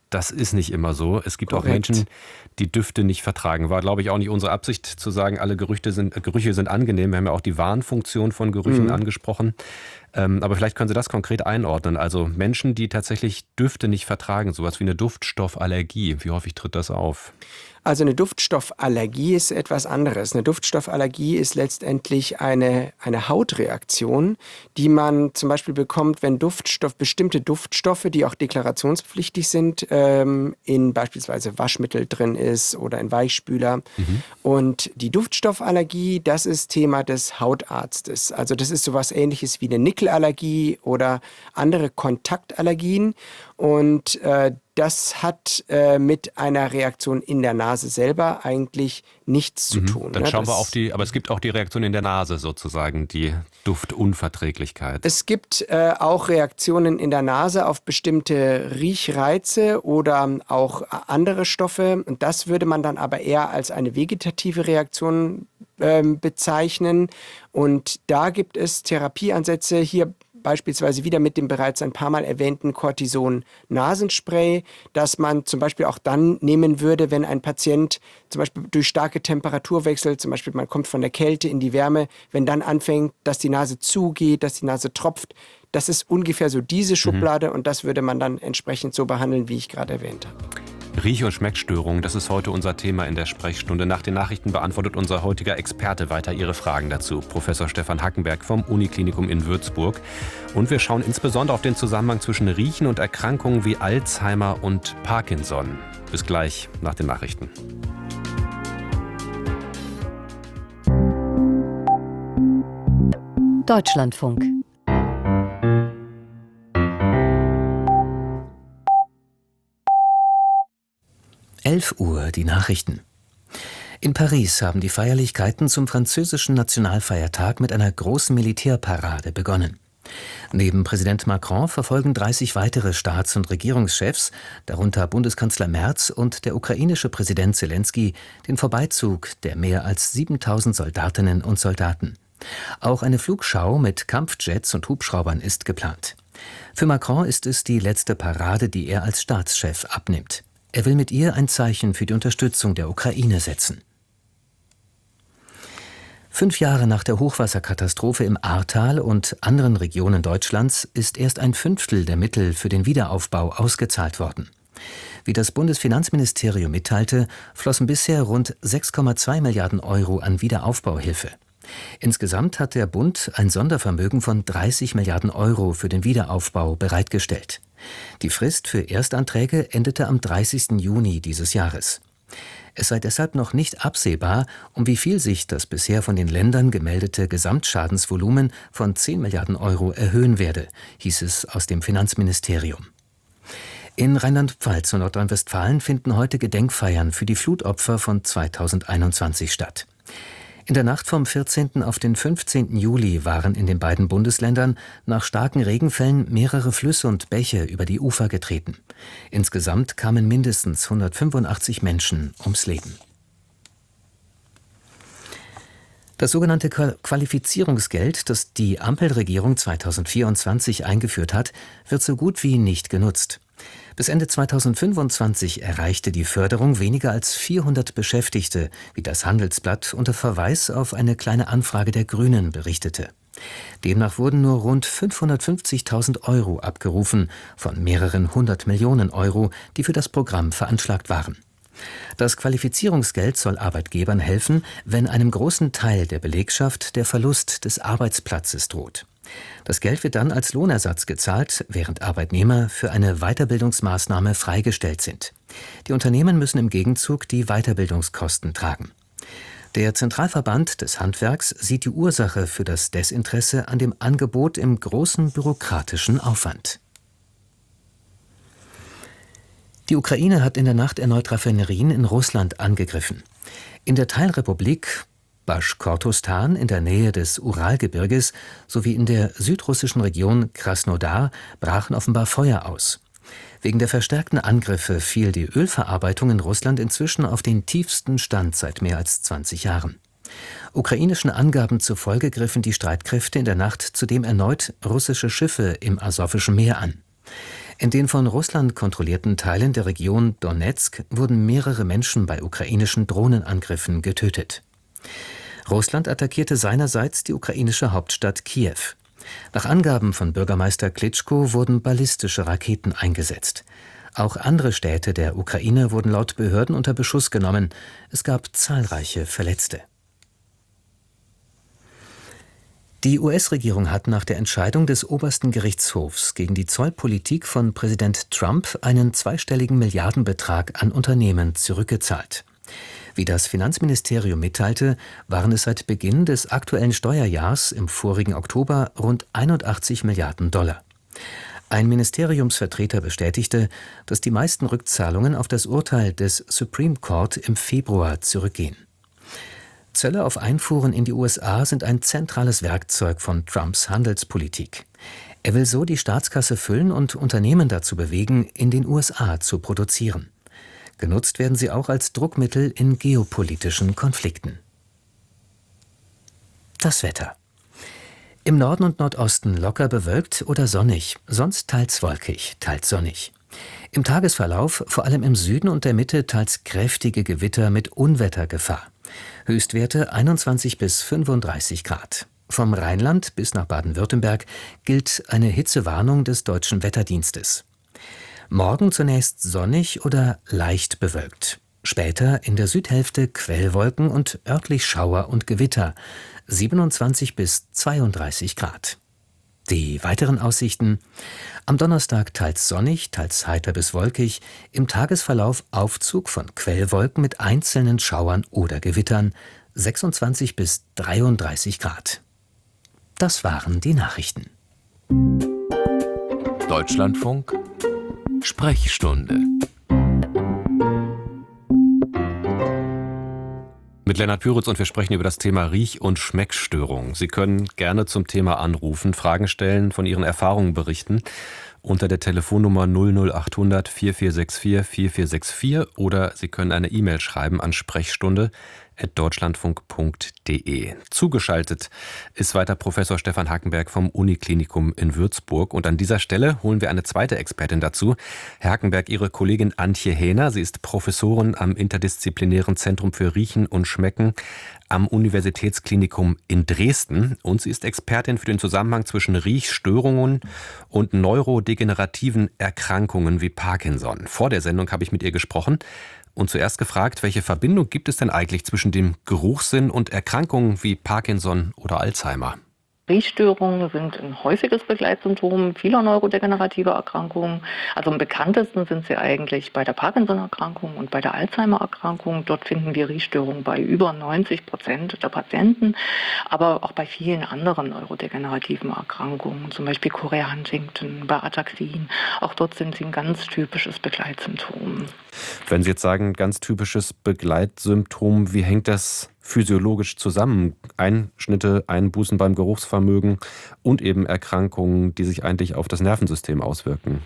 das ist nicht immer so. Es gibt Korrekt. auch Menschen, die Düfte nicht vertragen. War, glaube ich, auch nicht unsere Absicht zu sagen, alle Gerüche sind angenehm. Wir haben ja auch die Warnfunktion von Gerüchen angesprochen. Aber vielleicht können Sie das konkret einordnen. Also Menschen, die tatsächlich Düfte nicht vertragen, sowas wie eine Duftstoffallergie. Wie häufig tritt das auf? Also eine Duftstoffallergie ist etwas anderes. Eine Duftstoffallergie ist letztendlich eine Hautreaktion, die man zum Beispiel bekommt, wenn bestimmte Duftstoffe, die auch deklarationspflichtig sind, in beispielsweise Waschmittel drin ist oder in Weichspüler. Und die Duftstoffallergie, das ist Thema des Hautarztes. Also das ist sowas Ähnliches wie eine Nickelallergie oder andere Kontaktallergien. Und das hat mit einer Reaktion in der Nase selber eigentlich nichts zu tun. Dann schauen wir auf aber es gibt auch die Reaktion in der Nase sozusagen, die Duftunverträglichkeit. Es gibt auch Reaktionen in der Nase auf bestimmte Riechreize oder auch andere Stoffe. Und das würde man dann aber eher als eine vegetative Reaktion bezeichnen. Und da gibt es Therapieansätze, hier beispielsweise wieder mit dem bereits ein paar Mal erwähnten Cortison-Nasenspray, das man zum Beispiel auch dann nehmen würde, wenn ein Patient zum Beispiel durch starke Temperaturwechsel, zum Beispiel man kommt von der Kälte in die Wärme, wenn dann anfängt, dass die Nase zugeht, dass die Nase tropft. Das ist ungefähr so diese Schublade und das würde man dann entsprechend so behandeln, wie ich gerade erwähnt habe. Riech- und Schmeckstörungen, das ist heute unser Thema in der Sprechstunde. Nach den Nachrichten beantwortet unser heutiger Experte weiter Ihre Fragen dazu, Professor Stefan Hackenberg vom Uniklinikum in Würzburg. Und wir schauen insbesondere auf den Zusammenhang zwischen Riechen und Erkrankungen wie Alzheimer und Parkinson. Bis gleich nach den Nachrichten. Deutschlandfunk. Uhr, die Nachrichten. In Paris haben die Feierlichkeiten zum französischen Nationalfeiertag mit einer großen Militärparade begonnen. Neben Präsident Macron verfolgen 30 weitere Staats- und Regierungschefs, darunter Bundeskanzler Merz und der ukrainische Präsident Selenskyj, den Vorbeizug der mehr als 7000 Soldatinnen und Soldaten. Auch eine Flugschau mit Kampfjets und Hubschraubern ist geplant. Für Macron ist es die letzte Parade, die er als Staatschef abnimmt. Er will mit ihr ein Zeichen für die Unterstützung der Ukraine setzen. 5 Jahre nach der Hochwasserkatastrophe im Ahrtal und anderen Regionen Deutschlands ist erst ein Fünftel der Mittel für den Wiederaufbau ausgezahlt worden. Wie das Bundesfinanzministerium mitteilte, flossen bisher rund 6,2 Milliarden Euro an Wiederaufbauhilfe. Insgesamt hat der Bund ein Sondervermögen von 30 Milliarden Euro für den Wiederaufbau bereitgestellt. Die Frist für Erstanträge endete am 30. Juni dieses Jahres. Es sei deshalb noch nicht absehbar, um wie viel sich das bisher von den Ländern gemeldete Gesamtschadensvolumen von 10 Milliarden Euro erhöhen werde, hieß es aus dem Finanzministerium. In Rheinland-Pfalz und Nordrhein-Westfalen finden heute Gedenkfeiern für die Flutopfer von 2021 statt. In der Nacht vom 14. auf den 15. Juli waren in den beiden Bundesländern nach starken Regenfällen mehrere Flüsse und Bäche über die Ufer getreten. Insgesamt kamen mindestens 185 Menschen ums Leben. Das sogenannte Qualifizierungsgeld, das die Ampelregierung 2024 eingeführt hat, wird so gut wie nicht genutzt. Bis Ende 2025 erreichte die Förderung weniger als 400 Beschäftigte, wie das Handelsblatt unter Verweis auf eine kleine Anfrage der Grünen berichtete. Demnach wurden nur rund 550.000 Euro abgerufen von mehreren 100 Millionen Euro, die für das Programm veranschlagt waren. Das Qualifizierungsgeld soll Arbeitgebern helfen, wenn einem großen Teil der Belegschaft der Verlust des Arbeitsplatzes droht. Das Geld wird dann als Lohnersatz gezahlt, während Arbeitnehmer für eine Weiterbildungsmaßnahme freigestellt sind. Die Unternehmen müssen im Gegenzug die Weiterbildungskosten tragen. Der Zentralverband des Handwerks sieht die Ursache für das Desinteresse an dem Angebot im großen bürokratischen Aufwand. Die Ukraine hat in der Nacht erneut Raffinerien in Russland angegriffen. In der Teilrepublik Baschkortostan in der Nähe des Uralgebirges sowie in der südrussischen Region Krasnodar brachen offenbar Feuer aus. Wegen der verstärkten Angriffe fiel die Ölverarbeitung in Russland inzwischen auf den tiefsten Stand seit mehr als 20 Jahren. Ukrainischen Angaben zufolge griffen die Streitkräfte in der Nacht zudem erneut russische Schiffe im Asowischen Meer an. In den von Russland kontrollierten Teilen der Region Donezk wurden mehrere Menschen bei ukrainischen Drohnenangriffen getötet. Russland attackierte seinerseits die ukrainische Hauptstadt Kiew. Nach Angaben von Bürgermeister Klitschko wurden ballistische Raketen eingesetzt. Auch andere Städte der Ukraine wurden laut Behörden unter Beschuss genommen. Es gab zahlreiche Verletzte. Die US-Regierung hat nach der Entscheidung des obersten Gerichtshofs gegen die Zollpolitik von Präsident Trump einen zweistelligen Milliardenbetrag an Unternehmen zurückgezahlt. Wie das Finanzministerium mitteilte, waren es seit Beginn des aktuellen Steuerjahrs im vorigen Oktober rund 81 Milliarden $. Ein Ministeriumsvertreter bestätigte, dass die meisten Rückzahlungen auf das Urteil des Supreme Court im Februar zurückgehen. Zölle auf Einfuhren in die USA sind ein zentrales Werkzeug von Trumps Handelspolitik. Er will so die Staatskasse füllen und Unternehmen dazu bewegen, in den USA zu produzieren. Genutzt werden sie auch als Druckmittel in geopolitischen Konflikten. Das Wetter. Im Norden und Nordosten locker bewölkt oder sonnig, sonst teils wolkig, teils sonnig. Im Tagesverlauf vor allem im Süden und der Mitte teils kräftige Gewitter mit Unwettergefahr. Höchstwerte 21 bis 35 Grad. Vom Rheinland bis nach Baden-Württemberg gilt eine Hitzewarnung des Deutschen Wetterdienstes. Morgen zunächst sonnig oder leicht bewölkt. Später in der Südhälfte Quellwolken und örtlich Schauer und Gewitter. 27 bis 32 Grad. Die weiteren Aussichten: am Donnerstag teils sonnig, teils heiter bis wolkig, im Tagesverlauf Aufzug von Quellwolken mit einzelnen Schauern oder Gewittern, 26 bis 33 Grad. Das waren die Nachrichten. Deutschlandfunk Sprechstunde mit Lennart Püritz, und wir sprechen über das Thema Riech- und Schmeckstörung. Sie können gerne zum Thema anrufen, Fragen stellen, von Ihren Erfahrungen berichten unter der Telefonnummer 00800 4464 4464 oder Sie können eine E-Mail schreiben an sprechstunde@deutschlandfunk.de. Zugeschaltet ist weiter Professor Stefan Hackenberg vom Uniklinikum in Würzburg. Und an dieser Stelle holen wir eine zweite Expertin dazu. Herr Hackenberg, Ihre Kollegin Antje Hähner, sie ist Professorin am Interdisziplinären Zentrum für Riechen und Schmecken am Universitätsklinikum in Dresden. Und sie ist Expertin für den Zusammenhang zwischen Riechstörungen und neurodegenerativen Erkrankungen wie Parkinson. Vor der Sendung habe ich mit ihr gesprochen und zuerst gefragt, welche Verbindung gibt es denn eigentlich zwischen dem Geruchssinn und Erkrankungen wie Parkinson oder Alzheimer? Riechstörungen sind ein häufiges Begleitsymptom vieler neurodegenerativer Erkrankungen. Also am bekanntesten sind sie eigentlich bei der Parkinson-Erkrankung und bei der Alzheimer-Erkrankung. Dort finden wir Riechstörungen bei über 90% der Patienten, aber auch bei vielen anderen neurodegenerativen Erkrankungen, zum Beispiel Chorea-Huntington, bei Ataxien. Auch dort sind sie ein ganz typisches Begleitsymptom. Wenn Sie jetzt sagen, ganz typisches Begleitsymptom, wie hängt das physiologisch zusammen? Einschnitte, Einbußen beim Geruchsvermögen und eben Erkrankungen, die sich eigentlich auf das Nervensystem auswirken.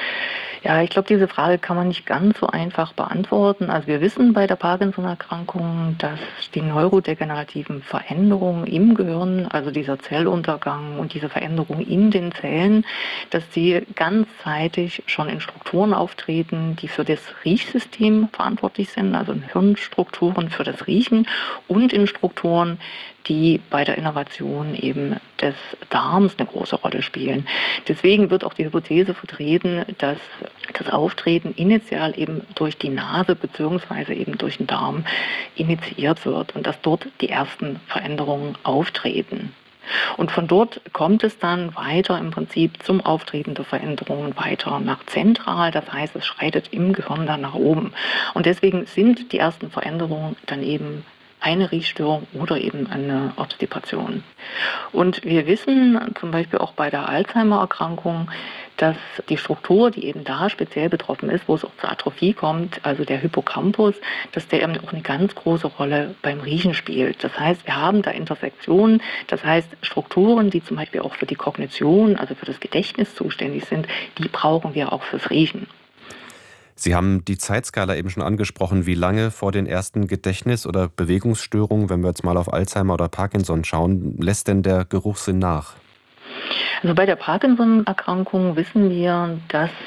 Ja, ich glaube, diese Frage kann man nicht ganz so einfach beantworten. Also wir wissen bei der Parkinson-Erkrankung, dass die neurodegenerativen Veränderungen im Gehirn, also dieser Zelluntergang und diese Veränderungen in den Zellen, dass sie ganzzeitig schon in Strukturen auftreten, die für das Riechsystem verantwortlich sind, also in Hirnstrukturen für das Riechen und in Strukturen, die bei der Innervation eben des Darms eine große Rolle spielen. Deswegen wird auch die Hypothese vertreten, dass das Auftreten initial eben durch die Nase bzw. eben durch den Darm initiiert wird und dass dort die ersten Veränderungen auftreten. Und von dort kommt es dann weiter im Prinzip zum Auftreten der Veränderungen weiter nach zentral. Das heißt, es schreitet im Gehirn dann nach oben. Und deswegen sind die ersten Veränderungen dann eben eine Riechstörung oder eben eine Obstipation. Und wir wissen zum Beispiel auch bei der Alzheimer-Erkrankung, dass die Struktur, die eben da speziell betroffen ist, wo es auch zur Atrophie kommt, also der Hippocampus, dass der eben auch eine ganz große Rolle beim Riechen spielt. Das heißt, wir haben da Intersektionen, das heißt Strukturen, die zum Beispiel auch für die Kognition, also für das Gedächtnis zuständig sind, die brauchen wir auch fürs Riechen. Sie haben die Zeitskala eben schon angesprochen. Wie lange vor den ersten Gedächtnis- oder Bewegungsstörungen, wenn wir jetzt mal auf Alzheimer oder Parkinson schauen, lässt denn der Geruchssinn nach? Also bei der Parkinson-Erkrankung wissen wir, dass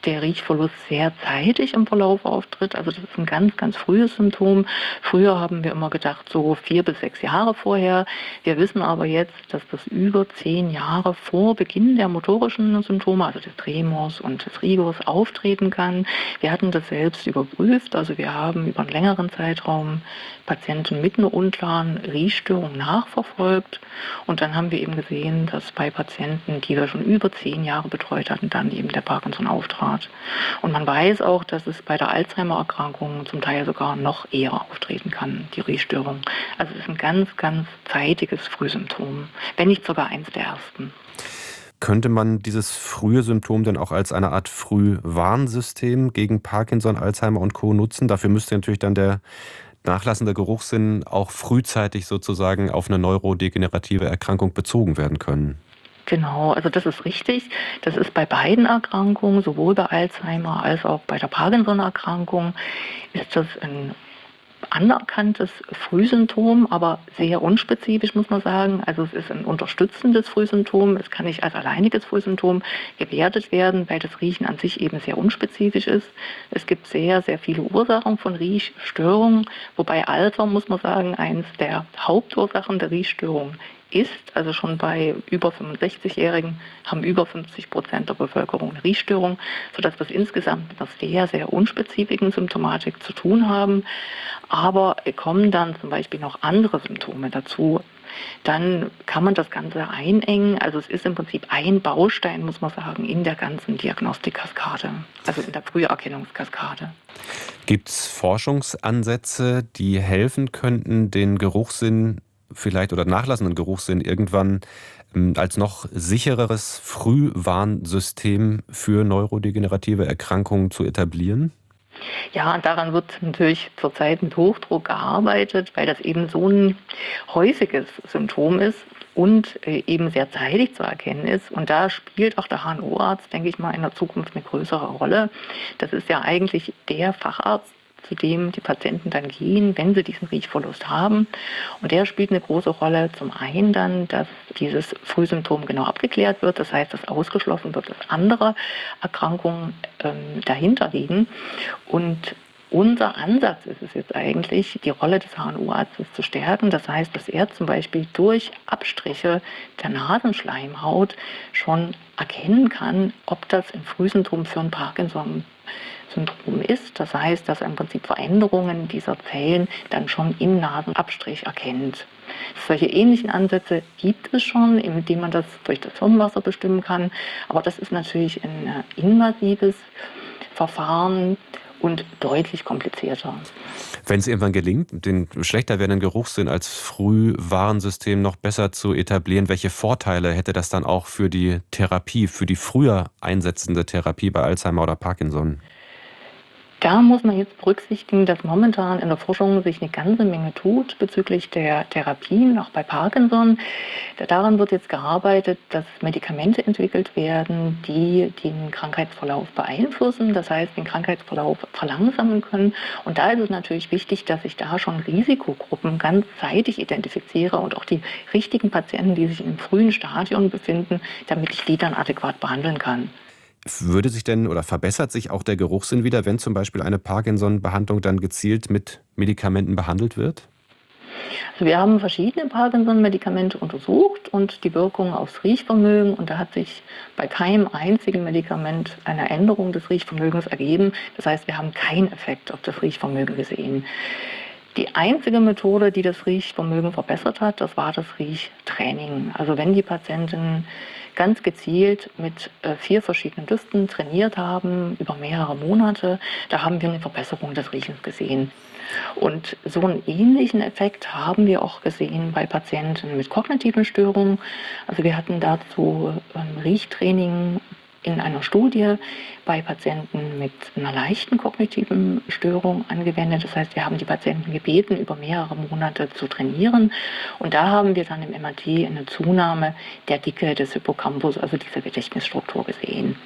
der Riechverlust sehr zeitig im Verlauf auftritt. Also das ist ein ganz, ganz frühes Symptom. Früher haben wir immer gedacht, so 4 bis 6 Jahre vorher. Wir wissen aber jetzt, dass das über 10 Jahre vor Beginn der motorischen Symptome, also des Tremors und des Rigors, auftreten kann. Wir hatten das selbst überprüft. Also wir haben über einen längeren Zeitraum Patienten mit einer unklaren Riechstörung nachverfolgt. Und dann haben wir eben gesehen, dass bei Patienten, die wir schon über 10 Jahre betreut hatten, dann eben der Parkinson auftrat. Und man weiß auch, dass es bei der Alzheimer-Erkrankung zum Teil sogar noch eher auftreten kann, die Riechstörung. Also es ist ein ganz, ganz zeitiges Frühsymptom, wenn nicht sogar eins der ersten. Könnte man dieses frühe Symptom denn auch als eine Art Frühwarnsystem gegen Parkinson, Alzheimer und Co. nutzen? Dafür müsste natürlich dann der nachlassende Geruchssinn auch frühzeitig sozusagen auf eine neurodegenerative Erkrankung bezogen werden können. Genau, also das ist richtig. Das ist bei beiden Erkrankungen, sowohl bei Alzheimer als auch bei der Parkinson-Erkrankung, ist das ein anerkanntes Frühsymptom, aber sehr unspezifisch, muss man sagen. Also es ist ein unterstützendes Frühsymptom. Es kann nicht als alleiniges Frühsymptom gewertet werden, weil das Riechen an sich eben sehr unspezifisch ist. Es gibt sehr, sehr viele Ursachen von Riechstörungen, wobei Alter, muss man sagen, eines der Hauptursachen der Riechstörung ist. Also schon bei über 65-Jährigen haben über 50% der Bevölkerung eine Riechstörung, sodass wir es insgesamt mit einer sehr, sehr unspezifischen Symptomatik zu tun haben. Aber kommen dann zum Beispiel noch andere Symptome dazu, dann kann man das Ganze einengen. Also es ist im Prinzip ein Baustein, muss man sagen, in der ganzen Diagnostikkaskade, also in der Früherkennungskaskade. Gibt es Forschungsansätze, die helfen könnten, den Geruchssinn vielleicht oder nachlassenden Geruchssinn irgendwann als noch sichereres Frühwarnsystem für neurodegenerative Erkrankungen zu etablieren? Ja, und daran wird natürlich zurzeit mit Hochdruck gearbeitet, weil das eben so ein häufiges Symptom ist und eben sehr zeitig zu erkennen ist. Und da spielt auch der HNO-Arzt, denke ich mal, in der Zukunft eine größere Rolle. Das ist ja eigentlich der Facharzt, zu dem die Patienten dann gehen, wenn sie diesen Riechverlust haben. Und der spielt eine große Rolle. Zum einen dann, dass dieses Frühsymptom genau abgeklärt wird. Das heißt, dass ausgeschlossen wird, dass andere Erkrankungen dahinter liegen. Und unser Ansatz ist es jetzt eigentlich, die Rolle des HNO-Arztes zu stärken. Das heißt, dass er zum Beispiel durch Abstriche der Nasenschleimhaut schon erkennen kann, ob das ein Frühsymptom für ein Parkinson-Syndrom ist. Das heißt, dass er im Prinzip Veränderungen dieser Zellen dann schon im Nasenabstrich erkennt. Solche ähnlichen Ansätze gibt es schon, indem man das durch das Hirnwasser bestimmen kann. Aber das ist natürlich ein invasives Verfahren und deutlich komplizierter. Wenn es irgendwann gelingt, den schlechter werdenden Geruchssinn als Frühwarnsystem noch besser zu etablieren, welche Vorteile hätte das dann auch für die Therapie, für die früher einsetzende Therapie bei Alzheimer oder Parkinson? Da muss man jetzt berücksichtigen, dass momentan in der Forschung sich eine ganze Menge tut bezüglich der Therapien, auch bei Parkinson. Daran wird jetzt gearbeitet, dass Medikamente entwickelt werden, die den Krankheitsverlauf beeinflussen, das heißt den Krankheitsverlauf verlangsamen können. Und da ist es natürlich wichtig, dass ich da schon Risikogruppen ganz zeitig identifiziere und auch die richtigen Patienten, die sich im frühen Stadium befinden, damit ich die dann adäquat behandeln kann. Würde sich denn oder verbessert sich auch der Geruchssinn wieder, wenn zum Beispiel eine Parkinson-Behandlung dann gezielt mit Medikamenten behandelt wird? Also wir haben verschiedene Parkinson-Medikamente untersucht und die Wirkung aufs Riechvermögen, und da hat sich bei keinem einzigen Medikament eine Änderung des Riechvermögens ergeben. Das heißt, wir haben keinen Effekt auf das Riechvermögen gesehen. Die einzige Methode, die das Riechvermögen verbessert hat, das war das Riechtraining. Also wenn die Patienten ganz gezielt mit 4 verschiedenen Düften trainiert haben über mehrere Monate, da haben wir eine Verbesserung des Riechens gesehen. Und so einen ähnlichen Effekt haben wir auch gesehen bei Patienten mit kognitiven Störungen. Also wir hatten dazu ein Riechtraining in einer Studie bei Patienten mit einer leichten kognitiven Störung angewendet. Das heißt, wir haben die Patienten gebeten, über mehrere Monate zu trainieren. Und da haben wir dann im MRT eine Zunahme der Dicke des Hippocampus, also dieser Gedächtnisstruktur, gesehen.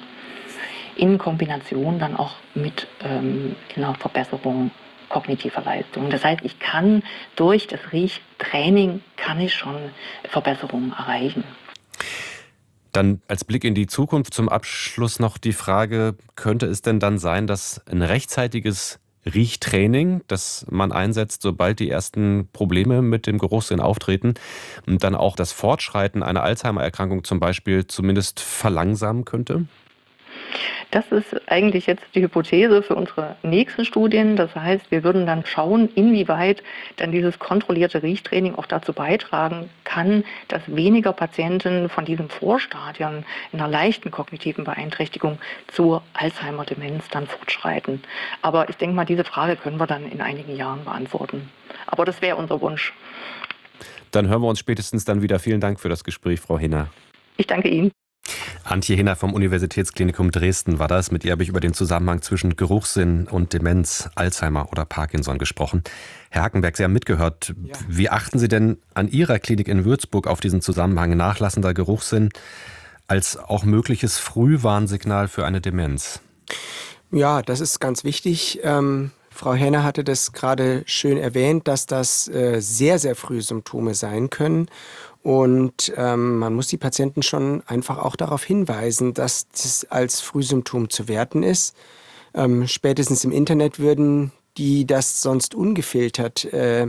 In Kombination dann auch mit einer Verbesserung kognitiver Leistung. Das heißt, ich kann durch das Riechtraining schon Verbesserungen erreichen. Dann als Blick in die Zukunft zum Abschluss noch die Frage, könnte es denn dann sein, dass ein rechtzeitiges Riechtraining, das man einsetzt, sobald die ersten Probleme mit dem Geruchssinn auftreten, und dann auch das Fortschreiten einer Alzheimer-Erkrankung zum Beispiel zumindest verlangsamen könnte? Das ist eigentlich jetzt die Hypothese für unsere nächsten Studien. Das heißt, wir würden dann schauen, inwieweit dann dieses kontrollierte Riechtraining auch dazu beitragen kann, dass weniger Patienten von diesen Vorstadien einer leichten kognitiven Beeinträchtigung zur Alzheimer-Demenz dann fortschreiten. Aber ich denke mal, diese Frage können wir dann in einigen Jahren beantworten. Aber das wäre unser Wunsch. Dann hören wir uns spätestens dann wieder. Vielen Dank für das Gespräch, Frau Hinner. Ich danke Ihnen. Antje Hinner vom Universitätsklinikum Dresden war das. Mit ihr habe ich über den Zusammenhang zwischen Geruchssinn und Demenz, Alzheimer oder Parkinson gesprochen. Herr Hackenberg, Sie haben mitgehört. Ja. Wie achten Sie denn an Ihrer Klinik in Würzburg auf diesen Zusammenhang nachlassender Geruchssinn als auch mögliches Frühwarnsignal für eine Demenz? Ja, das ist ganz wichtig. Frau Henner hatte das gerade schön erwähnt, dass das sehr, sehr frühe Symptome sein können. Und man muss die Patienten schon einfach auch darauf hinweisen, dass das als Frühsymptom zu werten ist. Spätestens im Internet würden die das sonst ungefiltert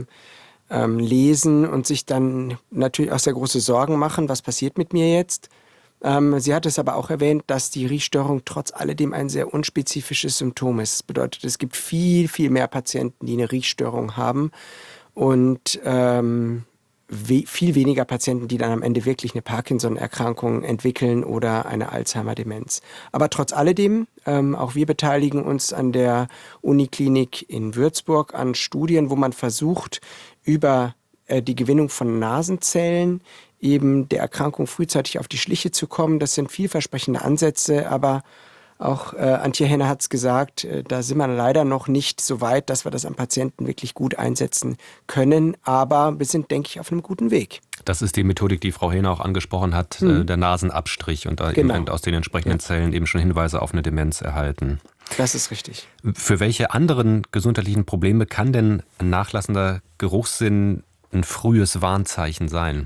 lesen und sich dann natürlich auch sehr große Sorgen machen, was passiert mit mir jetzt. Sie hat es aber auch erwähnt, dass die Riechstörung trotz alledem ein sehr unspezifisches Symptom ist. Das bedeutet, es gibt viel, viel mehr Patienten, die eine Riechstörung haben und viel weniger Patienten, die dann am Ende wirklich eine Parkinson-Erkrankung entwickeln oder eine Alzheimer-Demenz. Aber trotz alledem, auch wir beteiligen uns an der Uniklinik in Würzburg an Studien, wo man versucht, über die Gewinnung von Nasenzellen eben der Erkrankung frühzeitig auf die Schliche zu kommen. Das sind vielversprechende Ansätze, aber auch Antje Henner hat es gesagt, da sind wir leider noch nicht so weit, dass wir das am Patienten wirklich gut einsetzen können. Aber wir sind, denke ich, auf einem guten Weg. Das ist die Methodik, die Frau Henner auch angesprochen hat, der Nasenabstrich und da eben aus den entsprechenden Zellen eben schon Hinweise auf eine Demenz erhalten. Das ist richtig. Für welche anderen gesundheitlichen Probleme kann denn ein nachlassender Geruchssinn ein frühes Warnzeichen sein?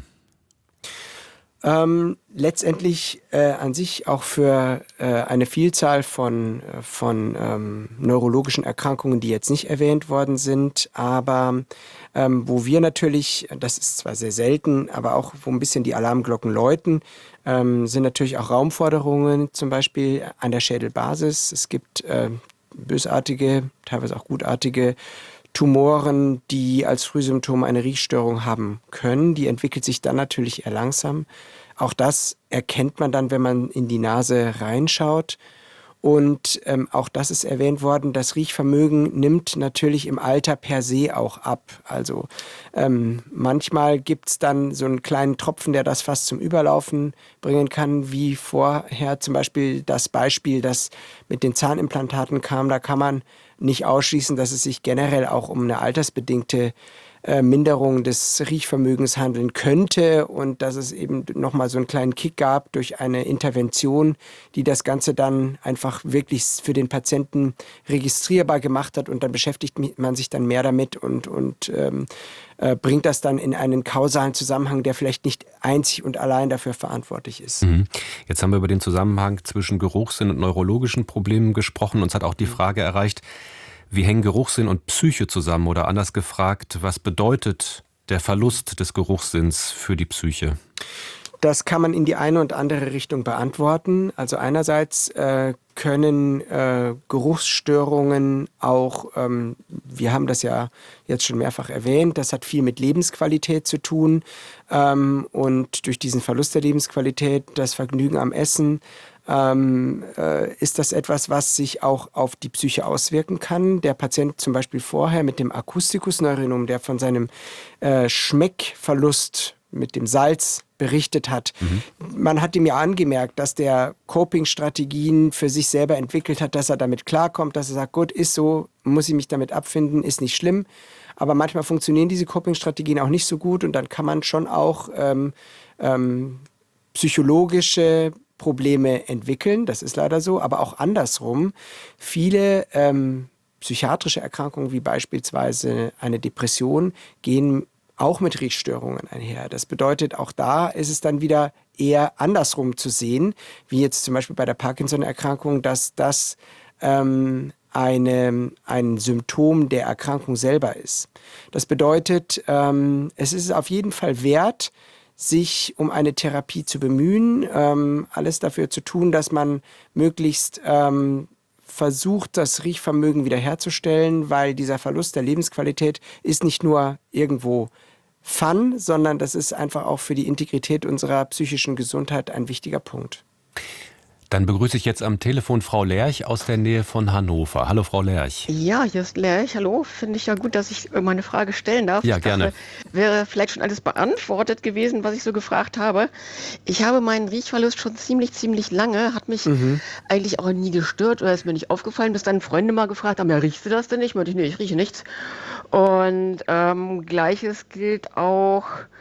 Letztendlich an sich auch für eine Vielzahl von neurologischen Erkrankungen, die jetzt nicht erwähnt worden sind, aber wo wir natürlich, das ist zwar sehr selten, aber auch wo ein bisschen die Alarmglocken läuten, sind natürlich auch Raumforderungen, zum Beispiel an der Schädelbasis. Es gibt bösartige, teilweise auch gutartige Tumoren, die als Frühsymptom eine Riechstörung haben können. Die entwickelt sich dann natürlich eher langsam. Auch das erkennt man dann, wenn man in die Nase reinschaut. Und auch das ist erwähnt worden, das Riechvermögen nimmt natürlich im Alter per se auch ab. Also manchmal gibt es dann so einen kleinen Tropfen, der das fast zum Überlaufen bringen kann, wie vorher zum Beispiel das Beispiel, das mit den Zahnimplantaten kam. Da kann man nicht ausschließen, dass es sich generell auch um eine altersbedingte Minderung des Riechvermögens handeln könnte und dass es eben nochmal so einen kleinen Kick gab durch eine Intervention, die das Ganze dann einfach wirklich für den Patienten registrierbar gemacht hat und dann beschäftigt man sich dann mehr damit und bringt das dann in einen kausalen Zusammenhang, der vielleicht nicht einzig und allein dafür verantwortlich ist. Jetzt haben wir über den Zusammenhang zwischen Geruchssinn und neurologischen Problemen gesprochen. Uns hat auch die Frage erreicht, wie hängen Geruchssinn und Psyche zusammen? Oder anders gefragt, was bedeutet der Verlust des Geruchssinns für die Psyche? Das kann man in die eine und andere Richtung beantworten. Also einerseits können Geruchsstörungen auch, wir haben das ja jetzt schon mehrfach erwähnt, das hat viel mit Lebensqualität zu tun. Und durch diesen Verlust der Lebensqualität, das Vergnügen am Essen, ist das etwas, was sich auch auf die Psyche auswirken kann. Der Patient zum Beispiel vorher mit dem Akustikusneurinum, der von seinem Schmeckverlust mit dem Salz berichtet hat. Man hat ihm ja angemerkt, dass der Coping-Strategien für sich selber entwickelt hat, dass er damit klarkommt, dass er sagt, gut, ist so, muss ich mich damit abfinden, ist nicht schlimm. Aber manchmal funktionieren diese Coping-Strategien auch nicht so gut und dann kann man schon auch psychologische Probleme entwickeln, das ist leider so, aber auch andersrum. Viele psychiatrische Erkrankungen wie beispielsweise eine Depression gehen auch mit Riechstörungen einher. Das bedeutet, auch da ist es dann wieder eher andersrum zu sehen, wie jetzt zum Beispiel bei der Parkinson-Erkrankung, dass das ein Symptom der Erkrankung selber ist. Das bedeutet, es ist auf jeden Fall wert, sich um eine Therapie zu bemühen, alles dafür zu tun, dass man möglichst versucht, das Riechvermögen wiederherzustellen, weil dieser Verlust der Lebensqualität ist nicht nur irgendwo Fun, sondern das ist einfach auch für die Integrität unserer psychischen Gesundheit ein wichtiger Punkt. Dann begrüße ich jetzt am Telefon Frau Lerch aus der Nähe von Hannover. Hallo Frau Lerch. Ja, hier ist Lerch. Hallo. Finde ich ja gut, dass ich meine Frage stellen darf. Ja, ich gerne. dachte, wäre vielleicht schon alles beantwortet gewesen, was ich so gefragt habe. Ich habe meinen Riechverlust schon ziemlich lange. Hat mich eigentlich auch nie gestört oder ist mir nicht aufgefallen, bis dann Freunde mal gefragt haben, ja, riechst du das denn nicht? Meinte ich, nee, ich rieche nichts. Und Gleiches gilt auch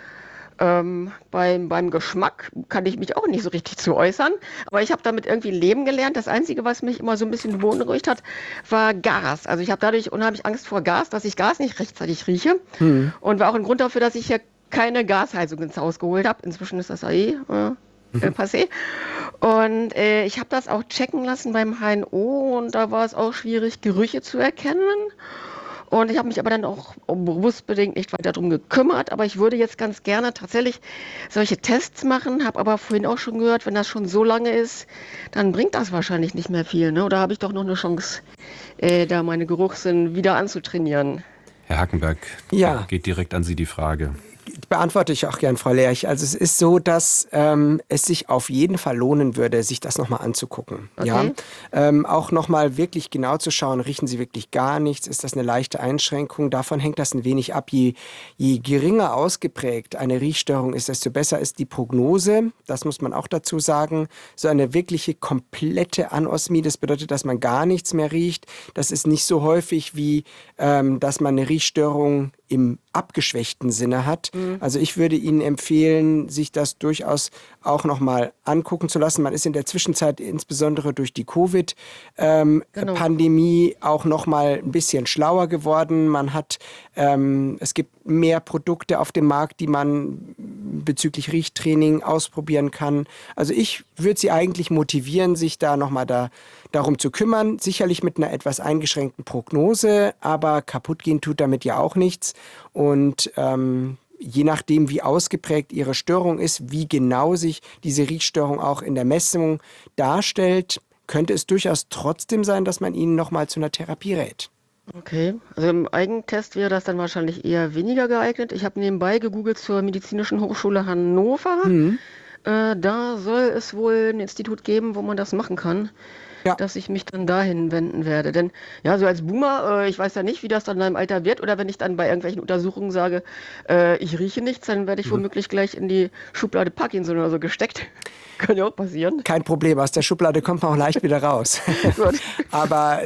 beim Geschmack, kann ich mich auch nicht so richtig zu äußern, aber ich habe damit irgendwie leben gelernt. Das Einzige, was mich immer so ein bisschen beunruhigt hat, war Gas. Also ich habe dadurch unheimlich Angst vor Gas, dass ich Gas nicht rechtzeitig rieche und war auch ein Grund dafür, dass ich hier keine Gasheizung ins Haus geholt habe. Inzwischen ist das ja passé. Und ich habe das auch checken lassen beim HNO und da war es auch schwierig, Gerüche zu erkennen. Und ich habe mich aber dann auch bewusst bedingt nicht weiter darum gekümmert. Aber ich würde jetzt ganz gerne tatsächlich solche Tests machen. Habe aber vorhin auch schon gehört, wenn das schon so lange ist, dann bringt das wahrscheinlich nicht mehr viel. Ne? Oder habe ich doch noch eine Chance, da meine Geruchssinn wieder anzutrainieren? Herr Hackenberg, geht direkt an Sie die Frage. Beantworte ich auch gern, Frau Lerch. Also es ist so, dass es sich auf jeden Fall lohnen würde, sich das nochmal anzugucken. Okay. Ja? Auch nochmal wirklich genau zu schauen, riechen Sie wirklich gar nichts? Ist das eine leichte Einschränkung? Davon hängt das ein wenig ab. Je geringer ausgeprägt eine Riechstörung ist, desto besser ist die Prognose. Das muss man auch dazu sagen. So eine wirkliche komplette Anosmie, das bedeutet, dass man gar nichts mehr riecht. Das ist nicht so häufig, wie dass man eine Riechstörung im abgeschwächten Sinne hat. Also ich würde Ihnen empfehlen, sich das durchaus auch nochmal angucken zu lassen. Man ist in der Zwischenzeit insbesondere durch die Covid-Pandemie auch nochmal ein bisschen schlauer geworden. Man hat, es gibt mehr Produkte auf dem Markt, die man bezüglich Riechtraining ausprobieren kann. Also ich würde Sie eigentlich motivieren, sich da nochmal darum zu kümmern. Sicherlich mit einer etwas eingeschränkten Prognose, aber kaputt gehen tut damit ja auch nichts. Und je nachdem, wie ausgeprägt Ihre Störung ist, wie genau sich diese Riechstörung auch in der Messung darstellt, könnte es durchaus trotzdem sein, dass man Ihnen nochmal zu einer Therapie rät. Okay, also im Eigentest wäre das dann wahrscheinlich eher weniger geeignet. Ich habe nebenbei gegoogelt zur Medizinischen Hochschule Hannover. Da soll es wohl ein Institut geben, wo man das machen kann. Dass ich mich dann dahin wenden werde. Denn ja, so als Boomer, ich weiß ja nicht, wie das dann in meinem Alter wird. Oder wenn ich dann bei irgendwelchen Untersuchungen sage, ich rieche nichts, dann werde ich womöglich gleich in die Schublade Parkinson oder so gesteckt. Kann ja auch passieren. Kein Problem, aus der Schublade kommt man auch leicht wieder raus. Aber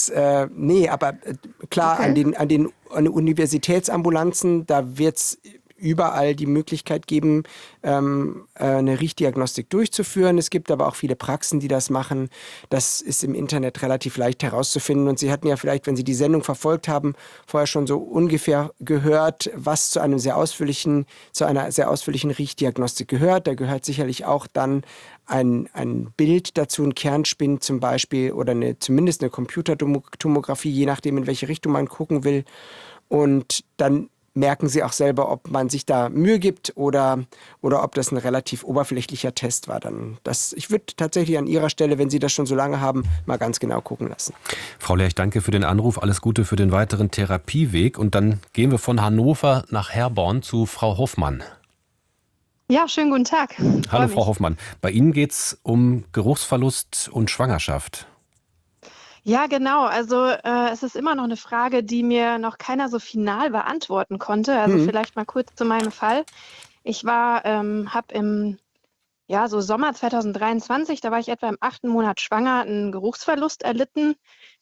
klar, Okay. an den Universitätsambulanzen, da wird es überall die Möglichkeit geben, eine Riechdiagnostik durchzuführen. Es gibt aber auch viele Praxen, die das machen. Das ist im Internet relativ leicht herauszufinden. Und Sie hatten ja vielleicht, wenn Sie die Sendung verfolgt haben, vorher schon so ungefähr gehört, was zu einer sehr ausführlichen Riechdiagnostik gehört. Da gehört sicherlich auch dann ein Bild dazu, ein Kernspin zum Beispiel oder zumindest eine Computertomographie, je nachdem, in welche Richtung man gucken will. Und dann merken Sie auch selber, ob man sich da Mühe gibt oder ob das ein relativ oberflächlicher Test war. Ich würde tatsächlich an Ihrer Stelle, wenn Sie das schon so lange haben, mal ganz genau gucken lassen. Frau Lerch, danke für den Anruf. Alles Gute für den weiteren Therapieweg. Und dann gehen wir von Hannover nach Herborn zu Frau Hoffmann. Ja, schönen guten Tag. Hallo Frau Hoffmann. Bei Ihnen geht es um Geruchsverlust und Schwangerschaft. Ja, genau. Also es ist immer noch eine Frage, die mir noch keiner so final beantworten konnte. Also vielleicht mal kurz zu meinem Fall. Ich habe im so Sommer 2023, da war ich etwa im 8. Monat schwanger, einen Geruchsverlust erlitten,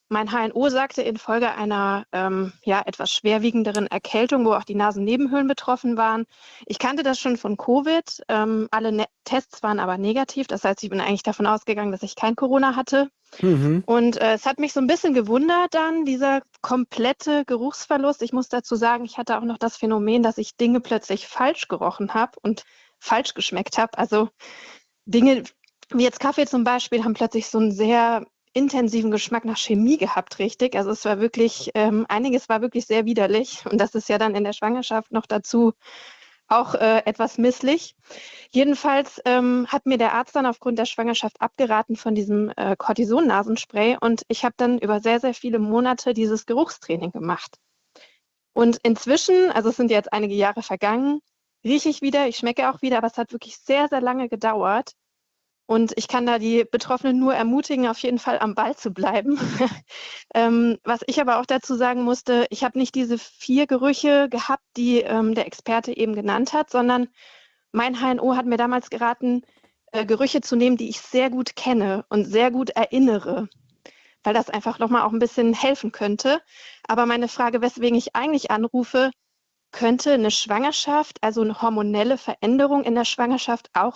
Mein HNO sagte infolge einer etwas schwerwiegenderen Erkältung, wo auch die Nasennebenhöhlen betroffen waren. Ich kannte das schon von Covid. Alle Tests waren aber negativ. Das heißt, ich bin eigentlich davon ausgegangen, dass ich kein Corona hatte. Und es hat mich so ein bisschen gewundert dann, dieser komplette Geruchsverlust. Ich muss dazu sagen, ich hatte auch noch das Phänomen, dass ich Dinge plötzlich falsch gerochen habe und falsch geschmeckt habe. Also Dinge wie jetzt Kaffee zum Beispiel haben plötzlich so einen sehr intensiven Geschmack nach Chemie gehabt, richtig. Also es war wirklich, einiges war wirklich sehr widerlich. Und das ist ja dann in der Schwangerschaft noch dazu auch etwas misslich. Jedenfalls hat mir der Arzt dann aufgrund der Schwangerschaft abgeraten von diesem Cortison-Nasenspray. Und ich habe dann über sehr, sehr viele Monate dieses Geruchstraining gemacht. Und inzwischen, also es sind jetzt einige Jahre vergangen, rieche ich wieder, ich schmecke auch wieder, aber es hat wirklich sehr, sehr lange gedauert. Und ich kann da die Betroffenen nur ermutigen, auf jeden Fall am Ball zu bleiben. Was ich aber auch dazu sagen musste, ich habe nicht diese 4 Gerüche gehabt, die der Experte eben genannt hat, sondern mein HNO hat mir damals geraten, Gerüche zu nehmen, die ich sehr gut kenne und sehr gut erinnere, weil das einfach nochmal auch ein bisschen helfen könnte. Aber meine Frage, weswegen ich eigentlich anrufe, könnte eine Schwangerschaft, also eine hormonelle Veränderung in der Schwangerschaft auch